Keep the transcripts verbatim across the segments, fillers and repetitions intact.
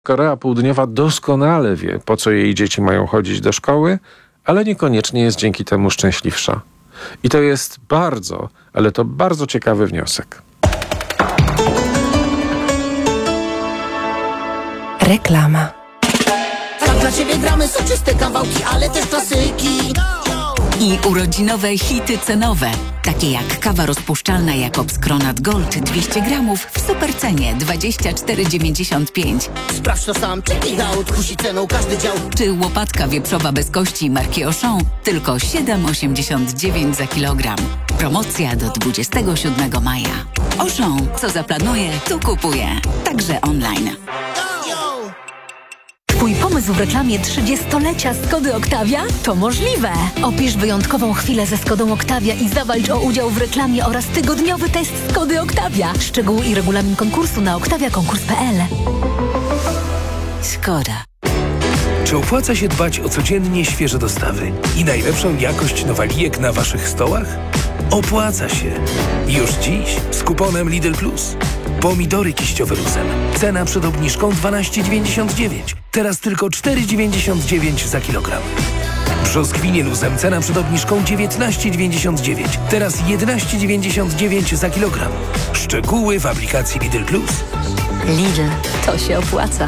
Korea Południowa doskonale wie, po co jej dzieci mają chodzić do szkoły, ale niekoniecznie jest dzięki temu szczęśliwsza. I to jest bardzo, ale to bardzo ciekawy wniosek. Reklama. Tak dla ciebie gramy soczyste kawałki, ale też klasyki. I urodzinowe hity cenowe, takie jak kawa rozpuszczalna Jakobs Kronat Gold dwieście gramów w supercenie dwadzieścia cztery dziewięćdziesiąt pięć. Sprawdź to sam, check out, kusi ceną każdy dział. Czy łopatka wieprzowa bez kości marki Auchan tylko siedem osiemdziesiąt dziewięć za kilogram. Promocja do dwudziestego siódmego maja. Auchan, co zaplanuje, to kupuje. Także online. Twój pomysł w reklamie trzydziestolecia Skody Octavia? To możliwe! Opisz wyjątkową chwilę ze Skodą Octavia i zawalcz o udział w reklamie oraz tygodniowy test Skody Octavia. Szczegóły i regulamin konkursu na oktawia konkurs kropka p l. Skoda. Czy opłaca się dbać o codziennie świeże dostawy i najlepszą jakość nowalijek na waszych stołach? Opłaca się. Już dziś z kuponem Lidl Plus. Pomidory kiściowe luzem. Cena przed obniżką dwanaście dziewięćdziesiąt dziewięć. Teraz tylko cztery dziewięćdziesiąt dziewięć za kilogram. Brzoskwinie luzem. Cena przed obniżką dziewiętnaście dziewięćdziesiąt dziewięć. Teraz jedenaście dziewięćdziesiąt dziewięć za kilogram. Szczegóły w aplikacji Lidl Plus. Lidl, to się opłaca.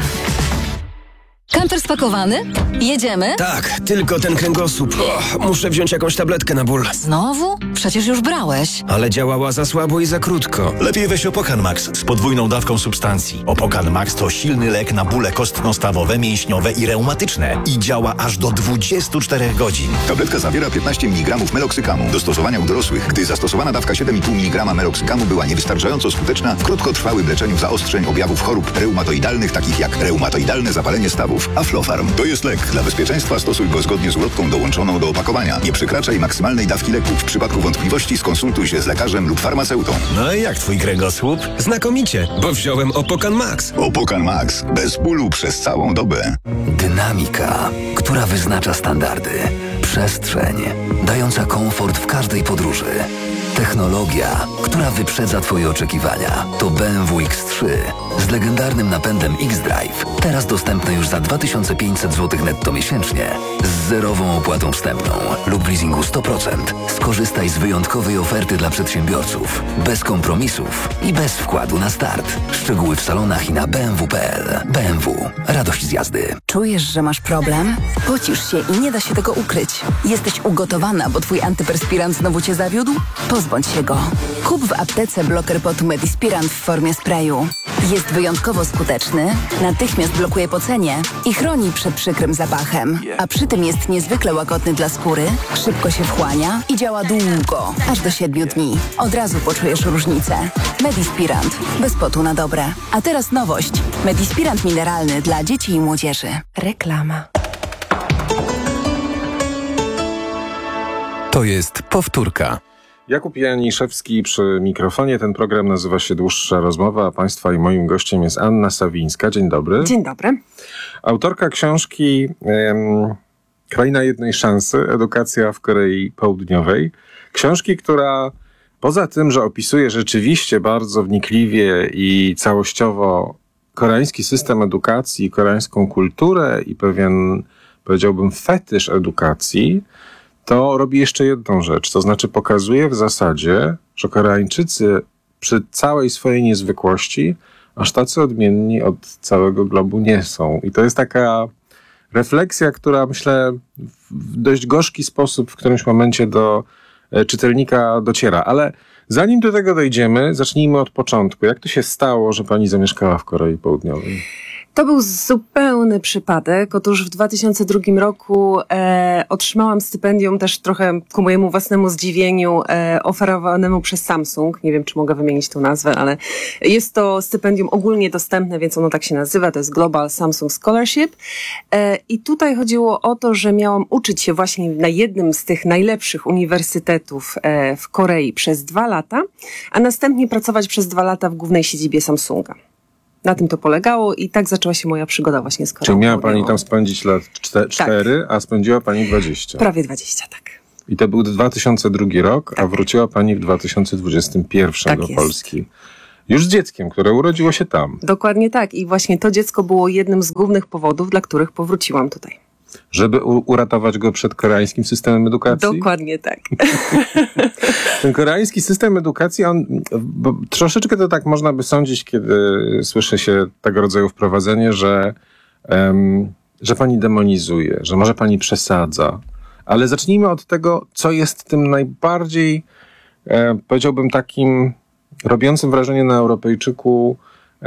Kamper spakowany? Jedziemy? Tak, tylko ten kręgosłup. O, muszę wziąć jakąś tabletkę na ból. Znowu? Przecież już brałeś. Ale działała za słabo i za krótko. Lepiej weź Opokan Max z podwójną dawką substancji. Opokan Max to silny lek na bóle kostno-stawowe, mięśniowe i reumatyczne. I działa aż do dwudziestu czterech godzin. Tabletka zawiera piętnaście miligramów meloksykamu. Do stosowania u dorosłych, gdy zastosowana dawka siedem i pół miligrama meloksykamu była niewystarczająco skuteczna w krótkotrwałym leczeniu zaostrzeń objawów chorób reumatoidalnych, takich jak reumatoidalne zapalenie stawów. Aflofarm to jest lek. Dla bezpieczeństwa stosuj go zgodnie z ulotką dołączoną do opakowania. Nie przekraczaj maksymalnej dawki leku. W przypadku wątpliwości skonsultuj się z lekarzem lub farmaceutą. No i jak twój kręgosłup? Znakomicie, bo wziąłem Opokan Max. Opokan Max. Bez bólu przez całą dobę. Dynamika, która wyznacza standardy. Przestrzeń, dająca komfort w każdej podróży. Technologia, która wyprzedza twoje oczekiwania. To B M W X trzy z legendarnym napędem X-Drive. Teraz dostępne już za dwa tysiące pięćset złotych netto miesięcznie. Z zerową opłatą wstępną lub leasingu sto procent. Skorzystaj z wyjątkowej oferty dla przedsiębiorców. Bez kompromisów i bez wkładu na start. Szczegóły w salonach i na b m w kropka p l. B M W. Radość z jazdy. Czujesz, że masz problem? Pocisz się i nie da się tego ukryć. Jesteś ugotowana, bo twój antyperspirant znowu cię zawiódł? Pozbądź się go. Kup w aptece bloker potu Medispirant w formie sprayu. Jest wyjątkowo skuteczny, natychmiast blokuje pocenie i chroni przed przykrym zapachem. A przy tym jest niezwykle łagodny dla skóry, szybko się wchłania i działa długo, aż do siedmiu dni. Od razu poczujesz różnicę. Medispirant. Bez potu na dobre. A teraz nowość. Medispirant mineralny dla dzieci i młodzieży. Reklama. To jest powtórka. Jakub Janiszewski przy mikrofonie. Ten program nazywa się Dłuższa Rozmowa, a Państwa i moim gościem jest Anna Sawińska. Dzień dobry. Dzień dobry. Autorka książki um, Kraina jednej szansy. Edukacja w Korei Południowej. Książki, która poza tym, że opisuje rzeczywiście bardzo wnikliwie i całościowo koreański system edukacji, koreańską kulturę i pewien, powiedziałbym, fetysz edukacji, to robi jeszcze jedną rzecz, to znaczy pokazuje w zasadzie, że Koreańczycy przy całej swojej niezwykłości aż tacy odmienni od całego globu nie są. I to jest taka refleksja, która myślę w dość gorzki sposób w którymś momencie do czytelnika dociera. Ale zanim do tego dojdziemy, zacznijmy od początku. Jak to się stało, że pani zamieszkała w Korei Południowej? To był zupełny przypadek. Otóż w dwa tysiące drugim roku e, otrzymałam stypendium też trochę ku mojemu własnemu zdziwieniu e, oferowanemu przez Samsung. Nie wiem, czy mogę wymienić tą nazwę, ale jest to stypendium ogólnie dostępne, więc ono tak się nazywa. To jest Global Samsung Scholarship. E, I tutaj chodziło o to, że miałam uczyć się właśnie na jednym z tych najlepszych uniwersytetów e, w Korei przez dwa lata, a następnie pracować przez dwa lata w głównej siedzibie Samsunga. Na tym to polegało i tak zaczęła się moja przygoda właśnie z Koreą. Czyli miała pani tam spędzić lat cztery, tak. A spędziła pani dwadzieścia. Prawie dwadzieścia, tak. I to był dwa tysiące drugi rok, tak. A wróciła pani w dwa tysiące dwudziestym pierwszym tak do jest. Polski. Już z dzieckiem, które urodziło się tam. Dokładnie tak. I właśnie to dziecko było jednym z głównych powodów, dla których powróciłam tutaj. Żeby u- uratować go przed koreańskim systemem edukacji? Dokładnie tak. Ten koreański system edukacji, on bo troszeczkę to tak można by sądzić, kiedy słyszy się tego rodzaju wprowadzenie, że, um, że pani demonizuje, że może pani przesadza. Ale zacznijmy od tego, co jest tym najbardziej, e, powiedziałbym takim, robiącym wrażenie na Europejczyku,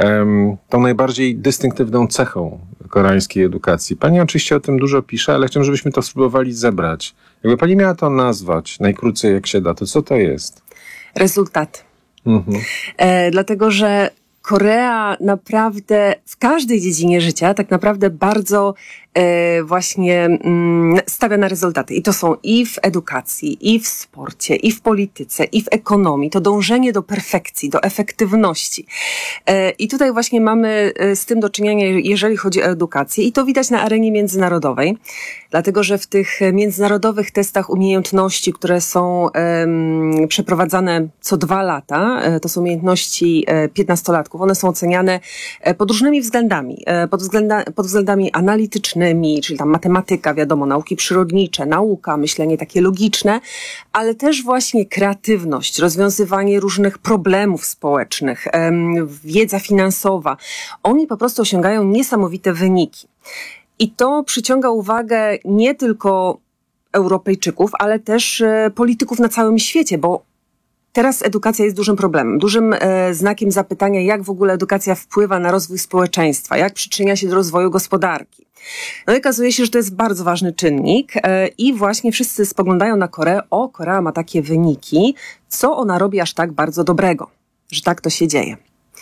e, tą najbardziej dystynktywną cechą koreańskiej edukacji. Pani oczywiście o tym dużo pisze, ale chciałbym, żebyśmy to spróbowali zebrać. Jakby pani miała to nazwać najkrócej jak się da, to co to jest? Rezultat. Mhm. E, dlatego, że Korea naprawdę w każdej dziedzinie życia tak naprawdę bardzo e, właśnie mm, stawia na rezultaty. I to są i w edukacji, i w sporcie, i w polityce, i w ekonomii. To dążenie do perfekcji, do efektywności. E, I tutaj właśnie mamy z tym do czynienia, jeżeli chodzi o edukację. I to widać na arenie międzynarodowej. Dlatego, że w tych międzynarodowych testach umiejętności, które są em, przeprowadzane co dwa lata, e, to są umiejętności e, piętnastolatków, one są oceniane e, pod różnymi względami. E, pod, względa, pod względami analitycznymi, czyli tam matematyka, wiadomo, nauki przyrodnicze, nauka, myślenie takie logiczne, ale też właśnie kreatywność, rozwiązywanie różnych problemów społecznych, em, wiedza finansowa. Oni po prostu osiągają niesamowite wyniki. I to przyciąga uwagę nie tylko Europejczyków, ale też e, polityków na całym świecie, bo teraz edukacja jest dużym problemem, dużym e, znakiem zapytania, jak w ogóle edukacja wpływa na rozwój społeczeństwa, jak przyczynia się do rozwoju gospodarki. No i okazuje się, że to jest bardzo ważny czynnik e, i właśnie wszyscy spoglądają na Koreę, o, Korea ma takie wyniki, co ona robi aż tak bardzo dobrego, że tak to się dzieje.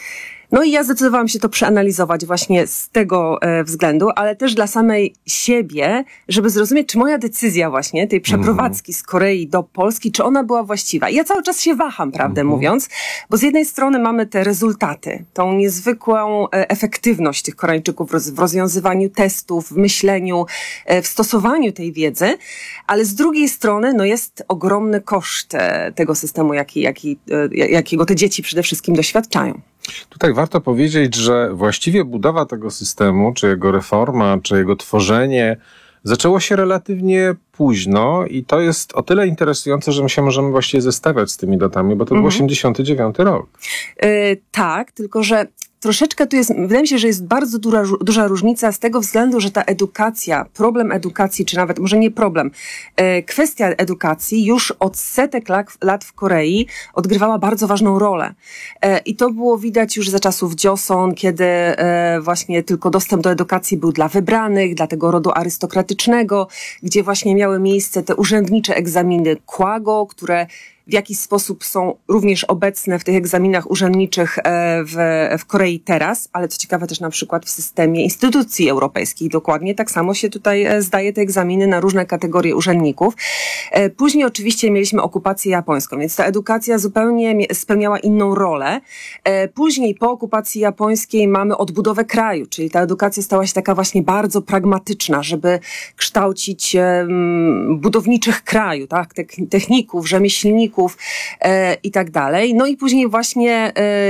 No i ja zdecydowałam się to przeanalizować właśnie z tego e, względu, ale też dla samej siebie, żeby zrozumieć, czy moja decyzja właśnie tej przeprowadzki z Korei do Polski, czy ona była właściwa. I ja cały czas się waham, prawdę mm-hmm. mówiąc, bo z jednej strony mamy te rezultaty, tą niezwykłą e, efektywność tych Koreańczyków roz, w rozwiązywaniu testów, w myśleniu, e, w stosowaniu tej wiedzy, ale z drugiej strony no jest ogromny koszt e, tego systemu, jaki, jaki, e, jakiego te dzieci przede wszystkim doświadczają. Tutaj warto powiedzieć, że właściwie budowa tego systemu, czy jego reforma, czy jego tworzenie zaczęło się relatywnie późno i to jest o tyle interesujące, że my się możemy właściwie zestawiać z tymi datami, bo to mhm. był osiemdziesiąty dziewiąty rok. Yy, tak, tylko że troszeczkę tu jest, wydaje mi się, że jest bardzo duża, duża różnica z tego względu, że ta edukacja, problem edukacji, czy nawet może nie problem, e, kwestia edukacji już od setek lat, lat w Korei odgrywała bardzo ważną rolę. E, I to było widać już za czasów Joseon, kiedy e, właśnie tylko dostęp do edukacji był dla wybranych, dla tego rodu arystokratycznego, gdzie właśnie miały miejsce te urzędnicze egzaminy Kłago, które w jakiś sposób są również obecne w tych egzaminach urzędniczych w, w Korei teraz, ale co ciekawe też na przykład w systemie instytucji europejskich. Dokładnie tak samo się tutaj zdaje te egzaminy na różne kategorie urzędników. Później oczywiście mieliśmy okupację japońską, więc ta edukacja zupełnie spełniała inną rolę. Później po okupacji japońskiej mamy odbudowę kraju, czyli ta edukacja stała się taka właśnie bardzo pragmatyczna, żeby kształcić um, budowniczych kraju, tak? Techników, rzemieślników, E, i tak dalej. No i później właśnie e,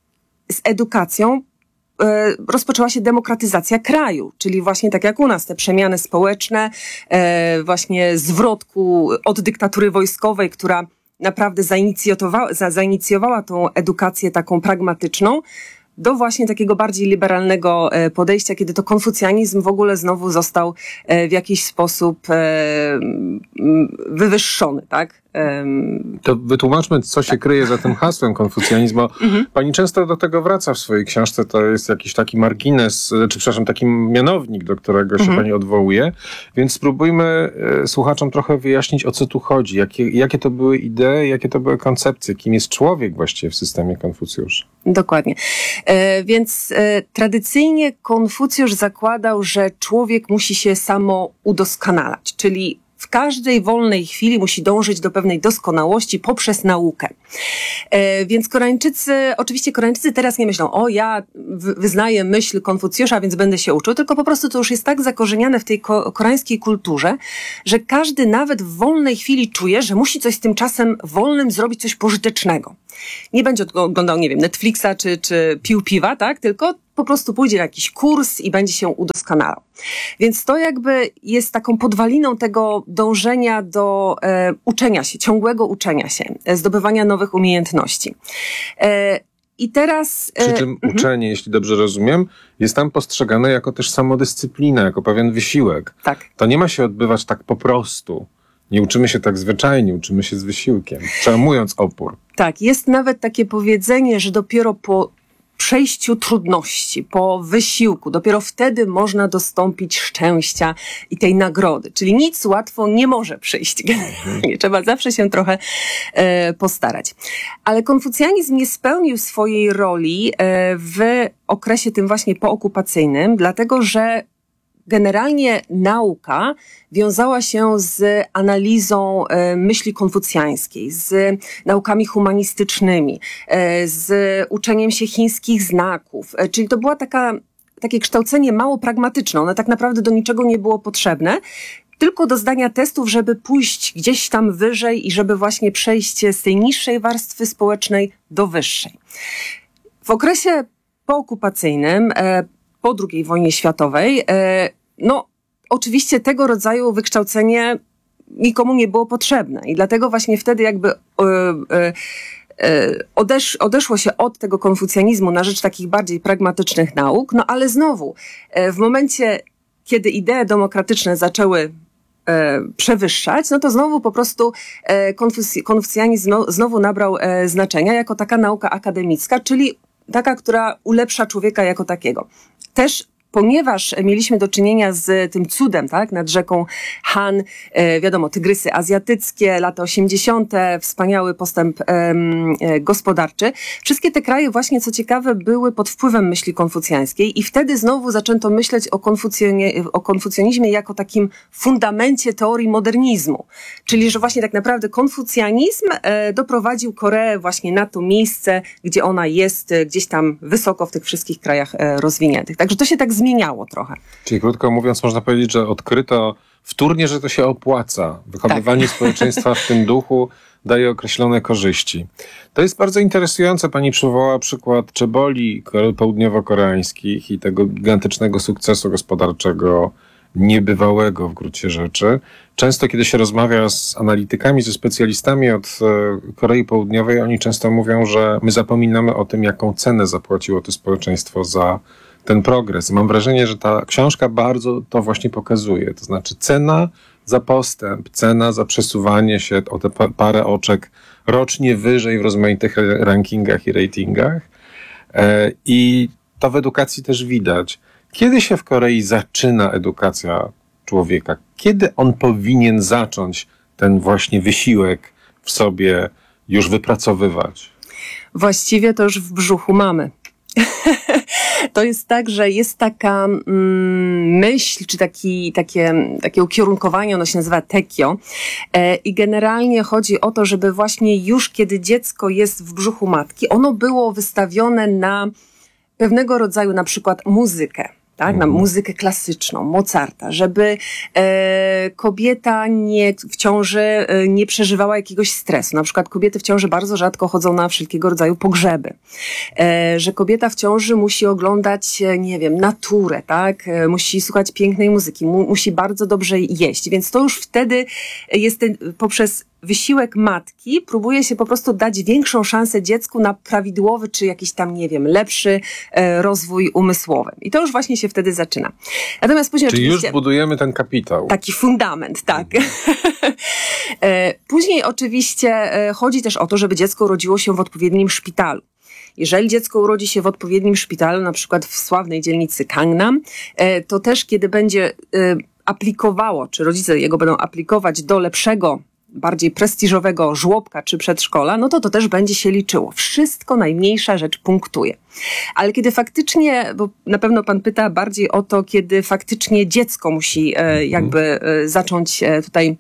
z edukacją e, rozpoczęła się demokratyzacja kraju, czyli właśnie tak jak u nas, te przemiany społeczne, e, właśnie zwrotku od dyktatury wojskowej, która naprawdę zainicjowała, za, zainicjowała tą edukację taką pragmatyczną, do właśnie takiego bardziej liberalnego podejścia, kiedy to konfucjanizm w ogóle znowu został w jakiś sposób wywyższony, tak? To wytłumaczmy, co się kryje za tym hasłem konfucjanizmu. Mhm. Pani często do tego wraca w swojej książce, to jest jakiś taki margines, czy przepraszam, taki mianownik, do którego się mhm. pani odwołuje, więc spróbujmy e, słuchaczom trochę wyjaśnić, o co tu chodzi, jakie, jakie to były idee, jakie to były koncepcje, kim jest człowiek właściwie w systemie Konfucjusza. Dokładnie. E, więc e, tradycyjnie Konfucjusz zakładał, że człowiek musi się samo udoskonalać, czyli w każdej wolnej chwili musi dążyć do pewnej doskonałości poprzez naukę. E, więc Koreańczycy, oczywiście Koreańczycy teraz nie myślą, o ja wyznaję myśl Konfucjusza, więc będę się uczył, tylko po prostu to już jest tak zakorzeniane w tej ko- koreańskiej kulturze, że każdy nawet w wolnej chwili czuje, że musi coś z tym czasem wolnym zrobić, coś pożytecznego. Nie będzie oglądał, nie wiem, Netflixa czy, czy pił piwa, tak? Tylko po prostu pójdzie na jakiś kurs i będzie się udoskonalał. Więc to jakby jest taką podwaliną tego dążenia do e, uczenia się, ciągłego uczenia się, e, zdobywania nowych umiejętności. E, I teraz... Przy czym mhm. uczenie, jeśli dobrze rozumiem, jest tam postrzegane jako też samodyscyplina, jako pewien wysiłek. Tak. To nie ma się odbywać tak po prostu. Nie uczymy się tak zwyczajnie, uczymy się z wysiłkiem, przełamując opór. Tak, jest nawet takie powiedzenie, że dopiero po przejściu trudności, po wysiłku, dopiero wtedy można dostąpić szczęścia i tej nagrody. Czyli nic łatwo nie może przyjść. Generalnie trzeba zawsze się trochę e, postarać. Ale konfucjanizm nie spełnił swojej roli e, w okresie tym właśnie pookupacyjnym, dlatego że generalnie nauka wiązała się z analizą e, myśli konfucjańskiej, z naukami humanistycznymi, e, z uczeniem się chińskich znaków. E, czyli to była taka, takie kształcenie mało pragmatyczne. One tak naprawdę do niczego nie było potrzebne, tylko do zdania testów, żeby pójść gdzieś tam wyżej i żeby właśnie przejść z tej niższej warstwy społecznej do wyższej. W okresie pookupacyjnym, e, po drugiej wojnie światowej, no oczywiście tego rodzaju wykształcenie nikomu nie było potrzebne i dlatego właśnie wtedy jakby odesz, odeszło się od tego konfucjanizmu na rzecz takich bardziej pragmatycznych nauk, no ale znowu w momencie, kiedy idee demokratyczne zaczęły przewyższać, no to znowu po prostu konfuc- konfucjanizm znowu nabrał znaczenia jako taka nauka akademicka, czyli taka, która ulepsza człowieka jako takiego. Też ponieważ mieliśmy do czynienia z tym cudem, tak, nad rzeką Han, e, wiadomo, tygrysy azjatyckie, lata osiemdziesiąte, wspaniały postęp e, e, gospodarczy. Wszystkie te kraje właśnie, co ciekawe, były pod wpływem myśli konfucjańskiej i wtedy znowu zaczęto myśleć o, konfucjonie, o konfucjonizmie jako takim fundamencie teorii modernizmu. Czyli, że właśnie tak naprawdę konfucjanizm e, doprowadził Koreę właśnie na to miejsce, gdzie ona jest, e, gdzieś tam wysoko w tych wszystkich krajach e, rozwiniętych. Także to się tak zmieniało trochę. Czyli krótko mówiąc, można powiedzieć, że odkryto wtórnie, że to się opłaca. Wychowywanie tak. społeczeństwa w tym duchu daje określone korzyści. To jest bardzo interesujące. Pani przywołała przykład czeboli południowo-koreańskich i tego gigantycznego sukcesu gospodarczego, niebywałego w gruncie rzeczy. Często, kiedy się rozmawia z analitykami, ze specjalistami od Korei Południowej, oni często mówią, że my zapominamy o tym, jaką cenę zapłaciło to społeczeństwo za ten progres. Mam wrażenie, że ta książka bardzo to właśnie pokazuje. To znaczy cena za postęp, cena za przesuwanie się o te parę oczek rocznie wyżej w rozmaitych rankingach i ratingach. I to w edukacji też widać. Kiedy się w Korei zaczyna edukacja człowieka? Kiedy on powinien zacząć ten właśnie wysiłek w sobie już wypracowywać? Właściwie to już w brzuchu mamy. To jest tak, że jest taka mm, myśl, czy taki, takie, takie ukierunkowanie, ono się nazywa Tekio e, i generalnie chodzi o to, żeby właśnie już kiedy dziecko jest w brzuchu matki, ono było wystawione na pewnego rodzaju na przykład muzykę. Tak, na muzykę klasyczną, Mozarta, żeby e, kobieta nie, w ciąży e, nie przeżywała jakiegoś stresu. Na przykład kobiety w ciąży bardzo rzadko chodzą na wszelkiego rodzaju pogrzeby. E, że kobieta w ciąży musi oglądać, e, nie wiem, naturę, tak? E, musi słuchać pięknej muzyki, mu, musi bardzo dobrze jeść. Więc to już wtedy jest ten, poprzez wysiłek matki próbuje się po prostu dać większą szansę dziecku na prawidłowy, czy jakiś tam, nie wiem, lepszy e, rozwój umysłowy. I to już właśnie się wtedy zaczyna. Natomiast później Czyli oczywiście... już budujemy ten kapitał. Taki fundament, tak. e, później oczywiście e, chodzi też o to, żeby dziecko urodziło się w odpowiednim szpitalu. Jeżeli dziecko urodzi się w odpowiednim szpitalu, na przykład w sławnej dzielnicy Gangnam, e, to też kiedy będzie e, aplikowało, czy rodzice jego będą aplikować do lepszego, bardziej prestiżowego żłobka czy przedszkola, no to to też będzie się liczyło. Wszystko, najmniejsza rzecz punktuje. Ale kiedy faktycznie, bo na pewno pan pyta bardziej o to, kiedy faktycznie dziecko musi e, jakby e, zacząć e, tutaj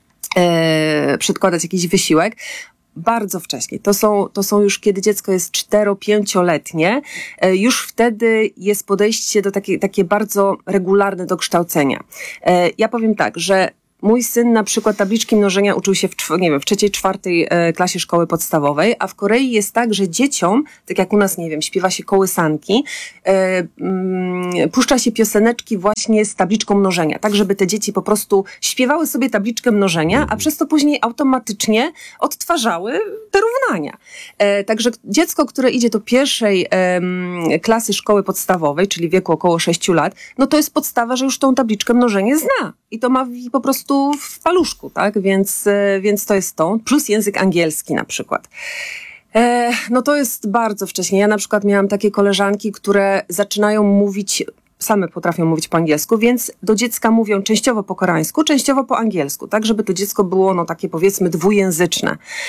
e, przedkładać jakiś wysiłek, bardzo wcześnie. To są, to są już, kiedy dziecko jest cztero-pięcioletnie, e, już wtedy jest podejście do takie, takie bardzo regularne do kształcenia. E, ja powiem tak, że mój syn na przykład tabliczki mnożenia uczył się w, nie wiem, w trzeciej, czwartej e, klasie szkoły podstawowej, a w Korei jest tak, że dzieciom, tak jak u nas, nie wiem, śpiewa się kołysanki, e, mm, puszcza się pioseneczki właśnie z tabliczką mnożenia, tak żeby te dzieci po prostu śpiewały sobie tabliczkę mnożenia, a przez to później automatycznie odtwarzały te równania. E, także dziecko, które idzie do pierwszej e, klasy szkoły podstawowej, czyli wieku około sześciu lat, no to jest podstawa, że już tą tabliczkę mnożenia zna. I to ma po prostu w paluszku, tak? Więc, e, więc to jest to. Plus język angielski na przykład. E, no to jest bardzo wcześnie. Ja na przykład miałam takie koleżanki, które zaczynają mówić, same potrafią mówić po angielsku, więc do dziecka mówią częściowo po koreańsku, częściowo po angielsku, tak, żeby to dziecko było, no takie powiedzmy dwujęzyczne.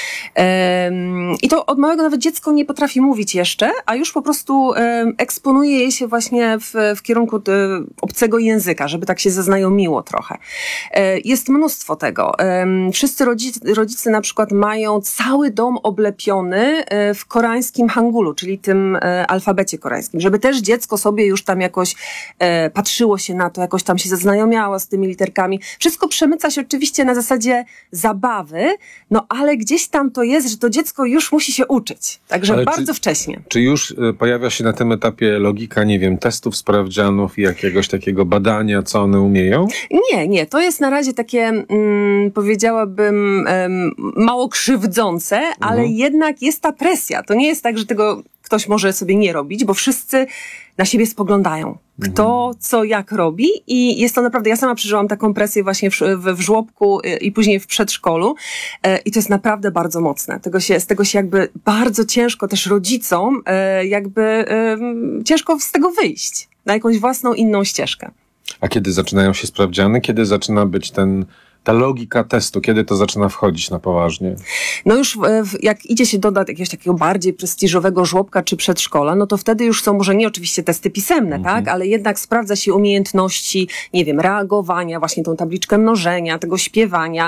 Um, I to od małego nawet dziecko nie potrafi mówić jeszcze, a już po prostu um, eksponuje je się właśnie w, w kierunku um, obcego języka, żeby tak się zaznajomiło trochę. Um, jest mnóstwo tego. Um, wszyscy rodzice, rodzice na przykład mają cały dom oblepiony um, w koreańskim hangulu, czyli tym um, alfabecie koreańskim, żeby też dziecko sobie już tam jakoś E, patrzyło się na to, jakoś tam się zaznajomiało z tymi literkami. Wszystko przemyca się oczywiście na zasadzie zabawy, no ale gdzieś tam to jest, że to dziecko już musi się uczyć. Także ale bardzo czy, wcześnie. Czy już y, pojawia się na tym etapie logika, nie wiem, testów, sprawdzianów i jakiegoś takiego badania, co one umieją? Nie, nie. To jest na razie takie, mm, powiedziałabym, um, mało krzywdzące, mhm. ale jednak jest ta presja. To nie jest tak, że tego ktoś może sobie nie robić, bo wszyscy na siebie spoglądają. Kto, co, jak robi i jest to naprawdę, ja sama przeżyłam taką presję właśnie w, w, w żłobku i później w przedszkolu e, i to jest naprawdę bardzo mocne. Tego się, z tego się jakby bardzo ciężko też rodzicom e, jakby e, ciężko z tego wyjść na jakąś własną inną ścieżkę. A kiedy zaczynają się sprawdziany? Kiedy zaczyna być ten ta logika testu, kiedy to zaczyna wchodzić na poważnie? No już w, jak idzie się doda jakiegoś takiego bardziej prestiżowego żłobka czy przedszkola, no to wtedy już są może nie oczywiście testy pisemne, mhm. tak, ale jednak sprawdza się umiejętności, nie wiem, reagowania, właśnie tą tabliczkę mnożenia, tego śpiewania.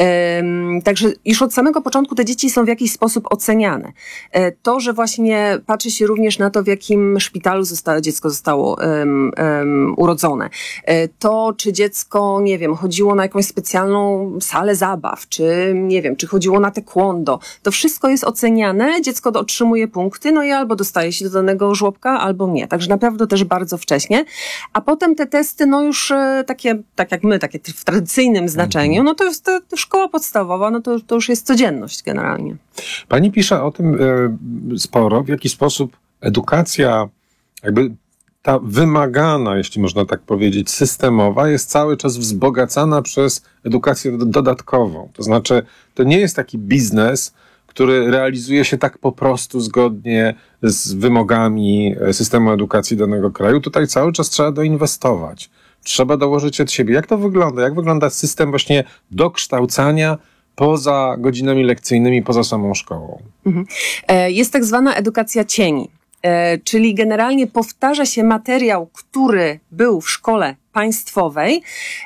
Ym, także już od samego początku te dzieci są w jakiś sposób oceniane. E, to, że właśnie patrzy się również na to, w jakim szpitalu zostało, dziecko zostało ym, ym, urodzone. E, to, czy dziecko, nie wiem, chodziło na jakąś specjalną salę zabaw, czy nie wiem, czy chodziło na taekwondo. To wszystko jest oceniane, dziecko otrzymuje punkty, no i albo dostaje się do danego żłobka, albo nie. Także naprawdę też bardzo wcześnie. A potem te testy, no już e, takie, tak jak my, takie w tradycyjnym znaczeniu, no to jest to, to szkoła podstawowa, no to, to już jest codzienność generalnie. Pani pisze o tym e, sporo, w jaki sposób edukacja jakby ta wymagana, jeśli można tak powiedzieć, systemowa jest cały czas wzbogacana przez edukację dodatkową. To znaczy, to nie jest taki biznes, który realizuje się tak po prostu zgodnie z wymogami systemu edukacji danego kraju. Tutaj cały czas trzeba doinwestować. Trzeba dołożyć od siebie. Jak to wygląda? Jak wygląda system właśnie dokształcania poza godzinami lekcyjnymi, poza samą szkołą? Mhm. Jest tak zwana edukacja cieni. Czyli generalnie powtarza się materiał, który był w szkole państwowej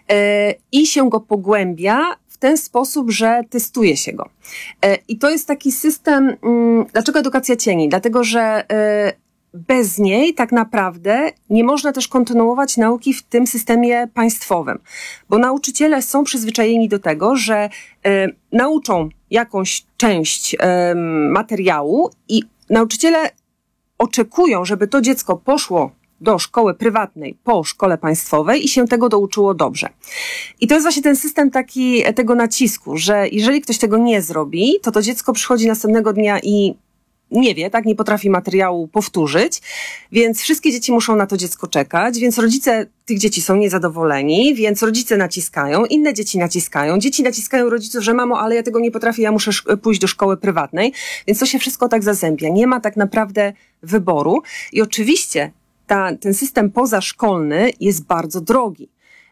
i się go pogłębia w ten sposób, że testuje się go. I to jest taki system, dlaczego edukacja cieni? Dlatego, że bez niej tak naprawdę nie można też kontynuować nauki w tym systemie państwowym, bo nauczyciele są przyzwyczajeni do tego, że nauczą jakąś część materiału i nauczyciele oczekują, żeby to dziecko poszło do szkoły prywatnej po szkole państwowej i się tego douczyło dobrze. I to jest właśnie ten system taki tego nacisku, że jeżeli ktoś tego nie zrobi, to to dziecko przychodzi następnego dnia i nie wie, tak, nie potrafi materiału powtórzyć, więc wszystkie dzieci muszą na to dziecko czekać, więc rodzice tych dzieci są niezadowoleni, więc rodzice naciskają, inne dzieci naciskają, dzieci naciskają rodziców, że mamo, ale ja tego nie potrafię, ja muszę sz- pójść do szkoły prywatnej, więc to się wszystko tak zazębia. Nie ma tak naprawdę wyboru i oczywiście ta, ten system pozaszkolny jest bardzo drogi.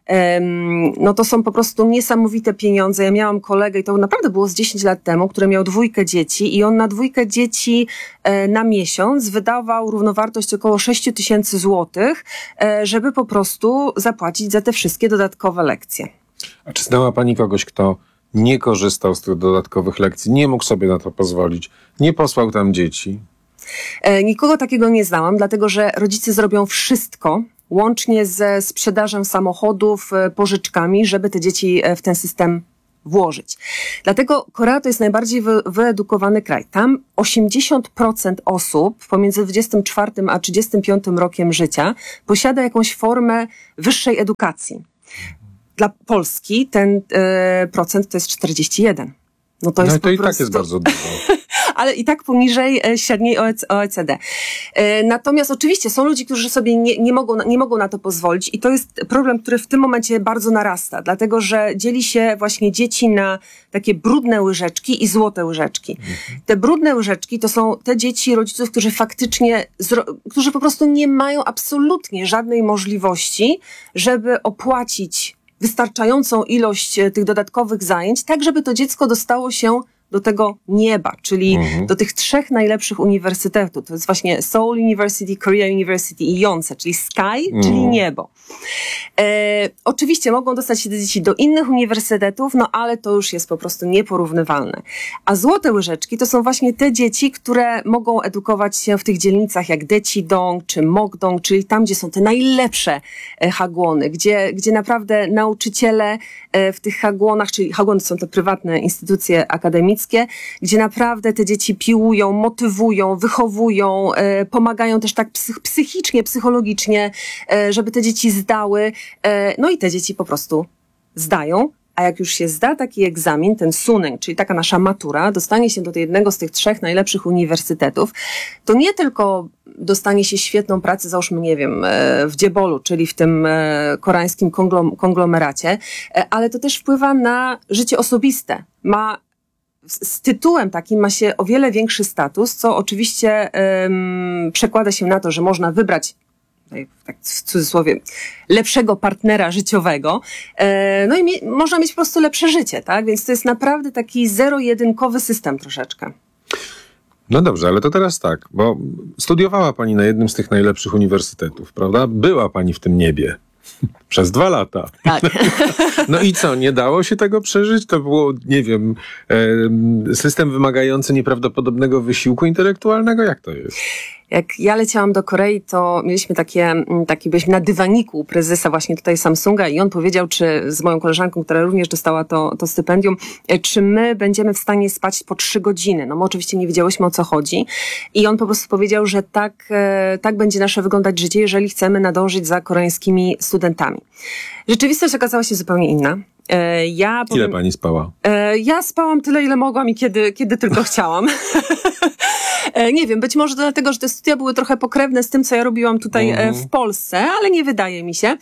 No to są po prostu niesamowite pieniądze. Ja miałam kolegę i to naprawdę było z dziesięć lat temu, który miał dwójkę dzieci i on na dwójkę dzieci na miesiąc wydawał równowartość około sześć tysięcy złotych, żeby po prostu zapłacić za te wszystkie dodatkowe lekcje. A czy znała pani kogoś, kto nie korzystał z tych dodatkowych lekcji, nie mógł sobie na to pozwolić, nie posłał tam dzieci? Nikogo takiego nie znałam, dlatego że rodzice zrobią wszystko, łącznie ze sprzedażą samochodów, pożyczkami, żeby te dzieci w ten system włożyć. Dlatego Korea to jest najbardziej wy, wyedukowany kraj. Tam osiemdziesiąt procent osób pomiędzy dwudziestym czwartym a trzydziestym piątym rokiem życia posiada jakąś formę wyższej edukacji. Dla Polski ten e, procent to jest czterdzieści jeden. No to, no jest i to i prostu... tak jest bardzo dużo. Ale i tak poniżej średniej O E C D. Natomiast oczywiście są ludzie, którzy sobie nie, nie, mogą, nie mogą na to pozwolić i to jest problem, który w tym momencie bardzo narasta, dlatego że dzieli się właśnie dzieci na takie brudne łyżeczki i złote łyżeczki. Mhm. Te brudne łyżeczki to są te dzieci rodziców, którzy faktycznie, którzy po prostu nie mają absolutnie żadnej możliwości, żeby opłacić wystarczającą ilość tych dodatkowych zajęć, tak żeby to dziecko dostało się do tego nieba, czyli mhm. do tych trzech najlepszych uniwersytetów. To jest właśnie Seoul University, Korea University i Yonsei, czyli Sky, mhm. czyli niebo. E, oczywiście mogą dostać się te dzieci do innych uniwersytetów, no ale to już jest po prostu nieporównywalne. A złote łyżeczki to są właśnie te dzieci, które mogą edukować się w tych dzielnicach jak Daechidong czy Mokdong, czyli tam, gdzie są te najlepsze e, hagłony, gdzie, gdzie naprawdę nauczyciele e, w tych hagłonach, czyli hagłony są to prywatne instytucje akademickie, gdzie naprawdę te dzieci piłują, motywują, wychowują, e, pomagają też tak psych- psychicznie, psychologicznie, e, żeby te dzieci zdały. E, no i te dzieci po prostu zdają. A jak już się zda taki egzamin, ten Suneung, czyli taka nasza matura, dostanie się do jednego z tych trzech najlepszych uniwersytetów, to nie tylko dostanie się świetną pracę, załóżmy, nie wiem, w Dziebolu, czyli w tym koreańskim konglom- konglomeracie, ale to też wpływa na życie osobiste. Ma Z tytułem takim ma się o wiele większy status, co oczywiście um, przekłada się na to, że można wybrać, tak w cudzysłowie, lepszego partnera życiowego, e, no i mie- można mieć po prostu lepsze życie, tak? Więc to jest naprawdę taki zero-jedynkowy system troszeczkę. No dobrze, ale to teraz tak, bo studiowała pani na jednym z tych najlepszych uniwersytetów, prawda? Była pani w tym niebie. Przez dwa lata. Tak. No i co, nie dało się tego przeżyć? To było, nie wiem, system wymagający nieprawdopodobnego wysiłku intelektualnego? Jak to jest? Jak ja leciałam do Korei, to mieliśmy takie, taki, byliśmy na dywaniku u prezesa właśnie tutaj Samsunga i on powiedział, czy z moją koleżanką, która również dostała to, to stypendium, czy my będziemy w stanie spać po trzy godziny. No my oczywiście nie wiedziałyśmy, o co chodzi. I on po prostu powiedział, że tak, tak będzie nasze wyglądać życie, jeżeli chcemy nadążyć za koreańskimi studentami. Rzeczywistość okazała się zupełnie inna. Ja powiem, ile pani spała? Ja spałam tyle, ile mogłam i kiedy, kiedy tylko chciałam. Nie wiem, być może dlatego, że te studia były trochę pokrewne z tym, co ja robiłam tutaj mm. w Polsce, ale nie wydaje mi się.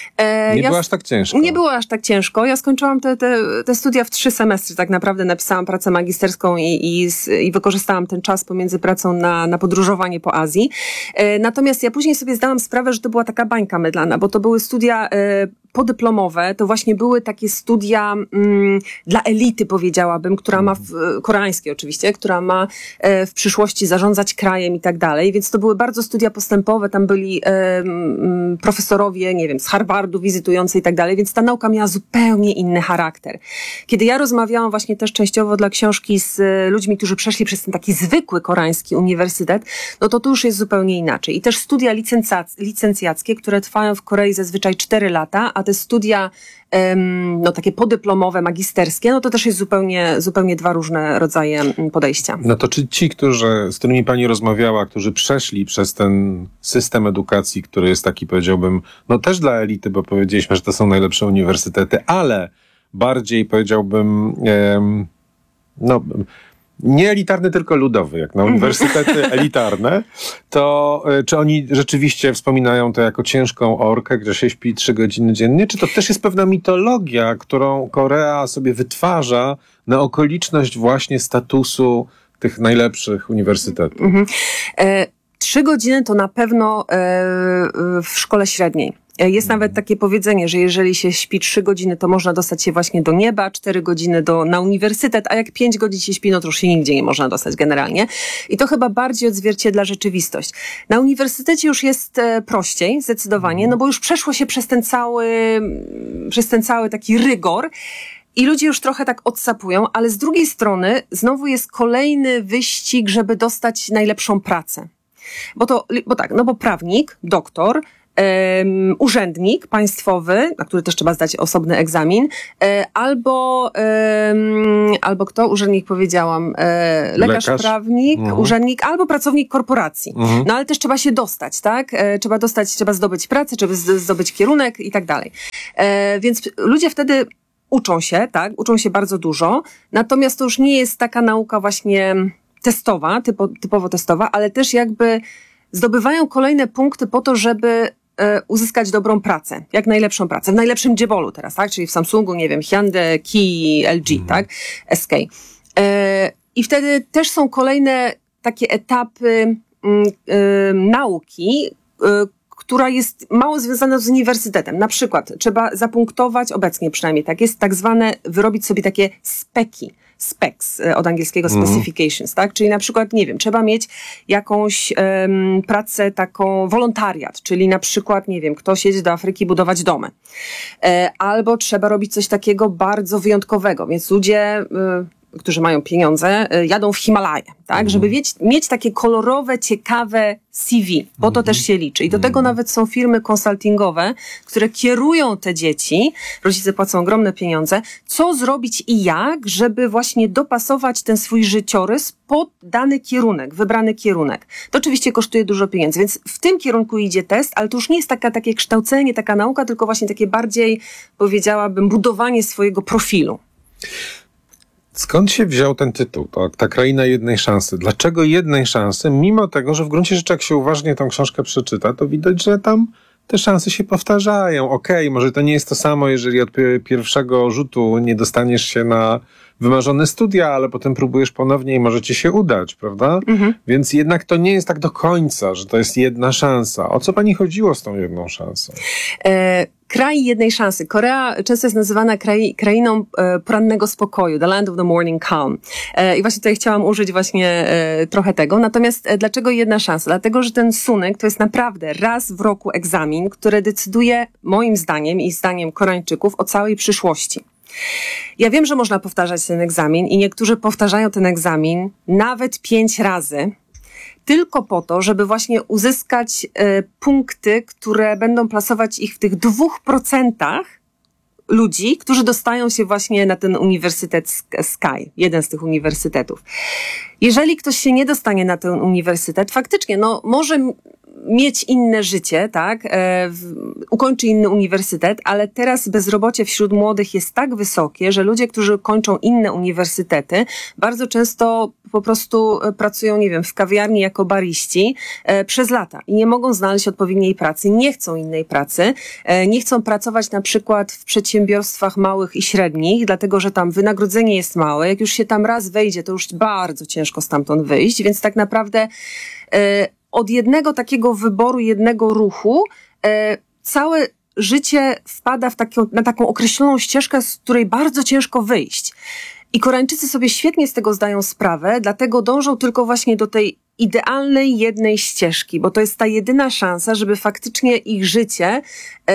Nie ja było aż tak ciężko. Nie było aż tak ciężko. Ja skończyłam te, te, te studia w trzy semestry. Tak naprawdę napisałam pracę magisterską i, i, i wykorzystałam ten czas pomiędzy pracą na, na podróżowanie po Azji. Natomiast ja później sobie zdałam sprawę, że to była taka bańka mydlana, bo to były studia podyplomowe, to właśnie były takie studia mm, dla elity, powiedziałabym, która ma, w, koreańskie oczywiście, która ma e, w przyszłości zarządzać krajem i tak dalej, więc to były bardzo studia postępowe, tam byli e, m, profesorowie, nie wiem, z Harvardu wizytujący i tak dalej, więc ta nauka miała zupełnie inny charakter. Kiedy ja rozmawiałam właśnie też częściowo dla książki z e, ludźmi, którzy przeszli przez ten taki zwykły koreański uniwersytet, no to tu już jest zupełnie inaczej. I też studia licencac- licencjackie, które trwają w Korei zazwyczaj cztery lata, a te studia um, no, takie podyplomowe, magisterskie, no to też jest zupełnie, zupełnie dwa różne rodzaje podejścia. No to czy ci, którzy, z którymi pani rozmawiała, którzy przeszli przez ten system edukacji, który jest taki, powiedziałbym, no też dla elity, bo powiedzieliśmy, że to są najlepsze uniwersytety, ale bardziej, powiedziałbym, em, no... nie elitarny, tylko ludowy, jak na uniwersytety elitarne, to czy oni rzeczywiście wspominają to jako ciężką orkę, gdzie się śpi trzy godziny dziennie, czy to też jest pewna mitologia, którą Korea sobie wytwarza na okoliczność właśnie statusu tych najlepszych uniwersytetów? Mhm. E, trzy godziny to na pewno e, w szkole średniej. Jest nawet takie powiedzenie, że jeżeli się śpi trzy godziny, to można dostać się właśnie do nieba, cztery godziny do, na uniwersytet, a jak pięć godzin się śpi, no to już się nigdzie nie można dostać generalnie. I to chyba bardziej odzwierciedla rzeczywistość. Na uniwersytecie już jest e, prościej, zdecydowanie, no bo już przeszło się przez ten cały, przez ten cały taki rygor. I ludzie już trochę tak odsapują, ale z drugiej strony znowu jest kolejny wyścig, żeby dostać najlepszą pracę. Bo to, bo tak, no bo prawnik, doktor, um, urzędnik państwowy, na który też trzeba zdać osobny egzamin, e, albo, um, albo kto? Urzędnik powiedziałam, e, lekarz, Lekarz. prawnik, Mhm. urzędnik, albo pracownik korporacji. Mhm. No ale też trzeba się dostać, tak? E, trzeba dostać, trzeba zdobyć pracę, trzeba z- zdobyć kierunek i tak dalej. E, więc ludzie wtedy uczą się, tak? Uczą się bardzo dużo, natomiast to już nie jest taka nauka właśnie testowa, typo, typowo testowa, ale też jakby zdobywają kolejne punkty po to, żeby e, uzyskać dobrą pracę, jak najlepszą pracę, w najlepszym dziebolu teraz, tak? Czyli w Samsungu, nie wiem, Hyundai, Kia, L G, Mhm. tak? S K. E, I wtedy też są kolejne takie etapy mm, e, nauki, e, która jest mało związana z uniwersytetem. Na przykład trzeba zapunktować, obecnie przynajmniej tak jest, tak zwane, wyrobić sobie takie speki, specs, e, od angielskiego Mhm. specifications, tak? Czyli na przykład, nie wiem, trzeba mieć jakąś em, pracę taką, wolontariat, czyli na przykład, nie wiem, ktoś jedzie do Afryki budować domy. E, albo trzeba robić coś takiego bardzo wyjątkowego, więc ludzie... E, którzy mają pieniądze, y, jadą w Himalaje, tak? Żeby mieć, mieć takie kolorowe, ciekawe C V, bo to też się liczy. I do tego nawet są firmy konsultingowe, które kierują te dzieci, rodzice płacą ogromne pieniądze, co zrobić i jak, żeby właśnie dopasować ten swój życiorys pod dany kierunek, wybrany kierunek. To oczywiście kosztuje dużo pieniędzy, więc w tym kierunku idzie test, ale to już nie jest taka, takie kształcenie, taka nauka, tylko właśnie takie bardziej, powiedziałabym, budowanie swojego profilu. Skąd się wziął ten tytuł, ta, ta kraina jednej szansy? Dlaczego jednej szansy? Mimo tego, że w gruncie rzeczy, jak się uważnie tą książkę przeczyta, to widać, że tam te szanse się powtarzają. Okej, okay, może to nie jest to samo, jeżeli od pi- pierwszego rzutu nie dostaniesz się na wymarzone studia, ale potem próbujesz ponownie i może ci się udać, prawda? Mhm. Więc jednak to nie jest tak do końca, że to jest jedna szansa. O co pani chodziło z tą jedną szansą? E, kraj jednej szansy. Korea często jest nazywana krai, krainą e, porannego spokoju, the land of the morning calm. E, I właśnie tutaj chciałam użyć właśnie e, trochę tego. Natomiast e, dlaczego jedna szansa? Dlatego, że ten sunek to jest naprawdę raz w roku egzamin, który decyduje moim zdaniem i zdaniem Koreańczyków o całej przyszłości. Ja wiem, że można powtarzać ten egzamin i niektórzy powtarzają ten egzamin nawet pięć razy, tylko po to, żeby właśnie uzyskać y, punkty, które będą plasować ich w tych dwóch procentach ludzi, którzy dostają się właśnie na ten uniwersytet Sky, jeden z tych uniwersytetów. Jeżeli ktoś się nie dostanie na ten uniwersytet, faktycznie, no może mieć inne życie, tak, e, w, ukończy inny uniwersytet, ale teraz bezrobocie wśród młodych jest tak wysokie, że ludzie, którzy kończą inne uniwersytety, bardzo często po prostu pracują, nie wiem, w kawiarni jako bariści e, przez lata i nie mogą znaleźć odpowiedniej pracy, nie chcą innej pracy, e, nie chcą pracować na przykład w przedsiębiorstwach małych i średnich, dlatego, że tam wynagrodzenie jest małe. Jak już się tam raz wejdzie, to już bardzo ciężko stamtąd wyjść, więc tak naprawdę e, od jednego takiego wyboru, jednego ruchu, e, całe życie wpada w taką, na taką określoną ścieżkę, z której bardzo ciężko wyjść. I Koreańczycy sobie świetnie z tego zdają sprawę, dlatego dążą tylko właśnie do tej idealnej jednej ścieżki, bo to jest ta jedyna szansa, żeby faktycznie ich życie, e,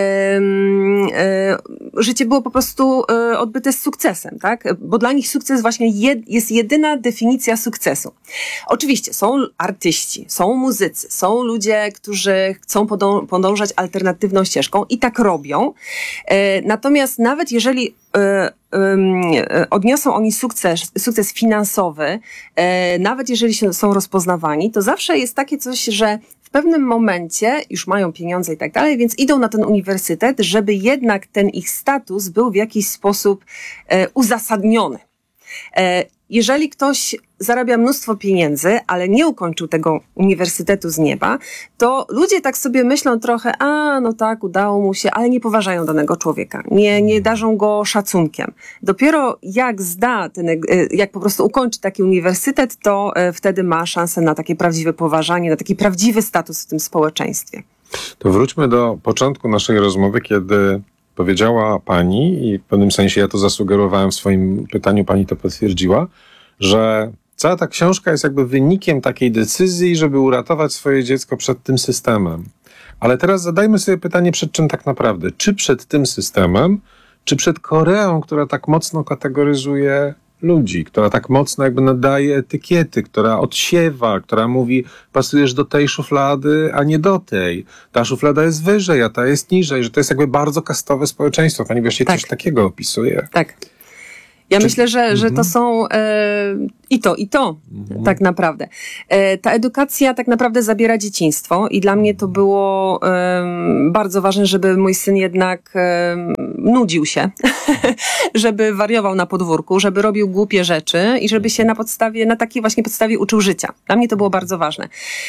e, życie było po prostu e, odbyte z sukcesem, tak? Bo dla nich sukces właśnie jed, jest jedyna definicja sukcesu. Oczywiście są artyści, są muzycy, są ludzie, którzy chcą podą- podążać alternatywną ścieżką i tak robią. E, natomiast nawet jeżeli e, e, odniosą oni sukces, sukces finansowy, e, nawet jeżeli się, są rozpoznawani, to zawsze jest takie coś, że w pewnym momencie już mają pieniądze i tak dalej, więc idą na ten uniwersytet, żeby jednak ten ich status był w jakiś sposób e, uzasadniony. E, jeżeli ktoś zarabia mnóstwo pieniędzy, ale nie ukończył tego uniwersytetu z nieba, to ludzie tak sobie myślą trochę, a no tak, udało mu się, ale nie poważają danego człowieka, nie, nie darzą go szacunkiem. Dopiero jak zda, ten, jak po prostu ukończy taki uniwersytet, to wtedy ma szansę na takie prawdziwe poważanie, na taki prawdziwy status w tym społeczeństwie. To wróćmy do początku naszej rozmowy, kiedy powiedziała pani, i w pewnym sensie ja to zasugerowałem w swoim pytaniu, pani to potwierdziła, że cała ta książka jest jakby wynikiem takiej decyzji, żeby uratować swoje dziecko przed tym systemem. Ale teraz zadajmy sobie pytanie, przed czym tak naprawdę? Czy przed tym systemem, czy przed Koreą, która tak mocno kategoryzuje ludzi, która tak mocno jakby nadaje etykiety, która odsiewa, która mówi, pasujesz do tej szuflady, a nie do tej. Ta szuflada jest wyżej, a ta jest niżej, że to jest jakby bardzo kastowe społeczeństwo. Pani właśnie Tak. coś takiego opisuje. Tak. Ja Czy- myślę, że, że to Mhm. są e, i to, i to tak naprawdę. E, ta edukacja tak naprawdę zabiera dzieciństwo i dla mnie to było em, bardzo ważne, żeby mój syn jednak em, nudził się, żeby wariował na podwórku, żeby robił głupie rzeczy i żeby się na podstawie, na takiej właśnie podstawie uczył życia. Dla mnie to było bardzo ważne.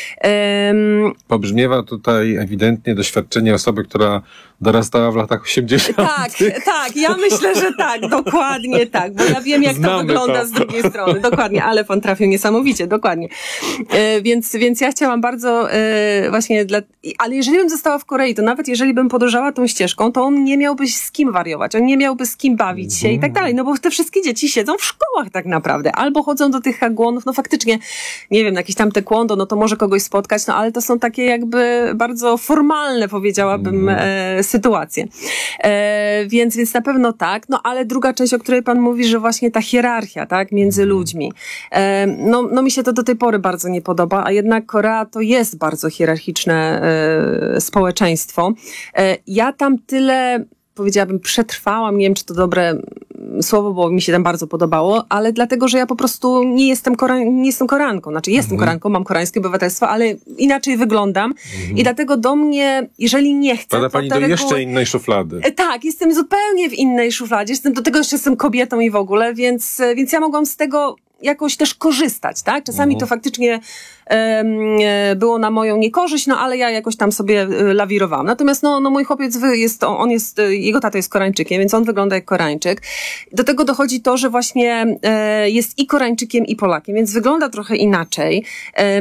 Em, Pobrzmiewa tutaj ewidentnie doświadczenie osoby, która dorastała w latach osiemdziesiątych. Tak, tak, ja myślę, że tak, dokładnie tak, bo ja wiem, jak to Znamy wygląda to. z drugiej strony, dokładnie, ale pan trafił niesamowicie, dokładnie. E, więc, więc ja chciałam bardzo e, właśnie, dla, ale jeżeli bym została w Korei, to nawet jeżeli bym podążała tą ścieżką, to on nie miałby z kim wariować, on nie miałby z kim bawić się i tak dalej, no bo te wszystkie dzieci siedzą w szkołach tak naprawdę, albo chodzą do tych hagłonów, no faktycznie, nie wiem, jakieś tam taekwondo, no to może kogoś spotkać, no ale to są takie jakby bardzo formalne, powiedziałabym, e, sytuacje. E, więc, więc na pewno tak, no ale druga część, o której pan mówi, że właśnie ta hierarchia, tak, między ludźmi. E, no, no mi się to do tej pory bardzo nie podoba, a jednak Korea to jest bardzo hierarchiczne e, społeczeństwo. E, ja tam tyle, powiedziałabym, przetrwałam, nie wiem, czy to dobre słowo, bo mi się tam bardzo podobało, ale dlatego, że ja po prostu nie jestem, Kora- nie jestem Koreanką. Znaczy jestem Mhm. Koreanką, mam koreańskie obywatelstwo, ale inaczej wyglądam i dlatego do mnie, jeżeli nie chcę, Pada to pani te do reguły- jeszcze innej szuflady. E, Tak, jestem zupełnie w innej szufladzie. Jestem do tego jeszcze jestem kobietą i w ogóle, więc, e, więc ja mogłam z tego jakoś też korzystać, tak? Czasami Mhm. to faktycznie em, e, było na moją niekorzyść, no ale ja jakoś tam sobie e, lawirowałam. Natomiast no, no mój chłopiec wy- jest, on on jest, e, jego tata jest Koreańczykiem, więc on wygląda jak Koreańczyk. Do tego dochodzi to, że właśnie e, jest i Koreańczykiem, i Polakiem, więc wygląda trochę inaczej. Em,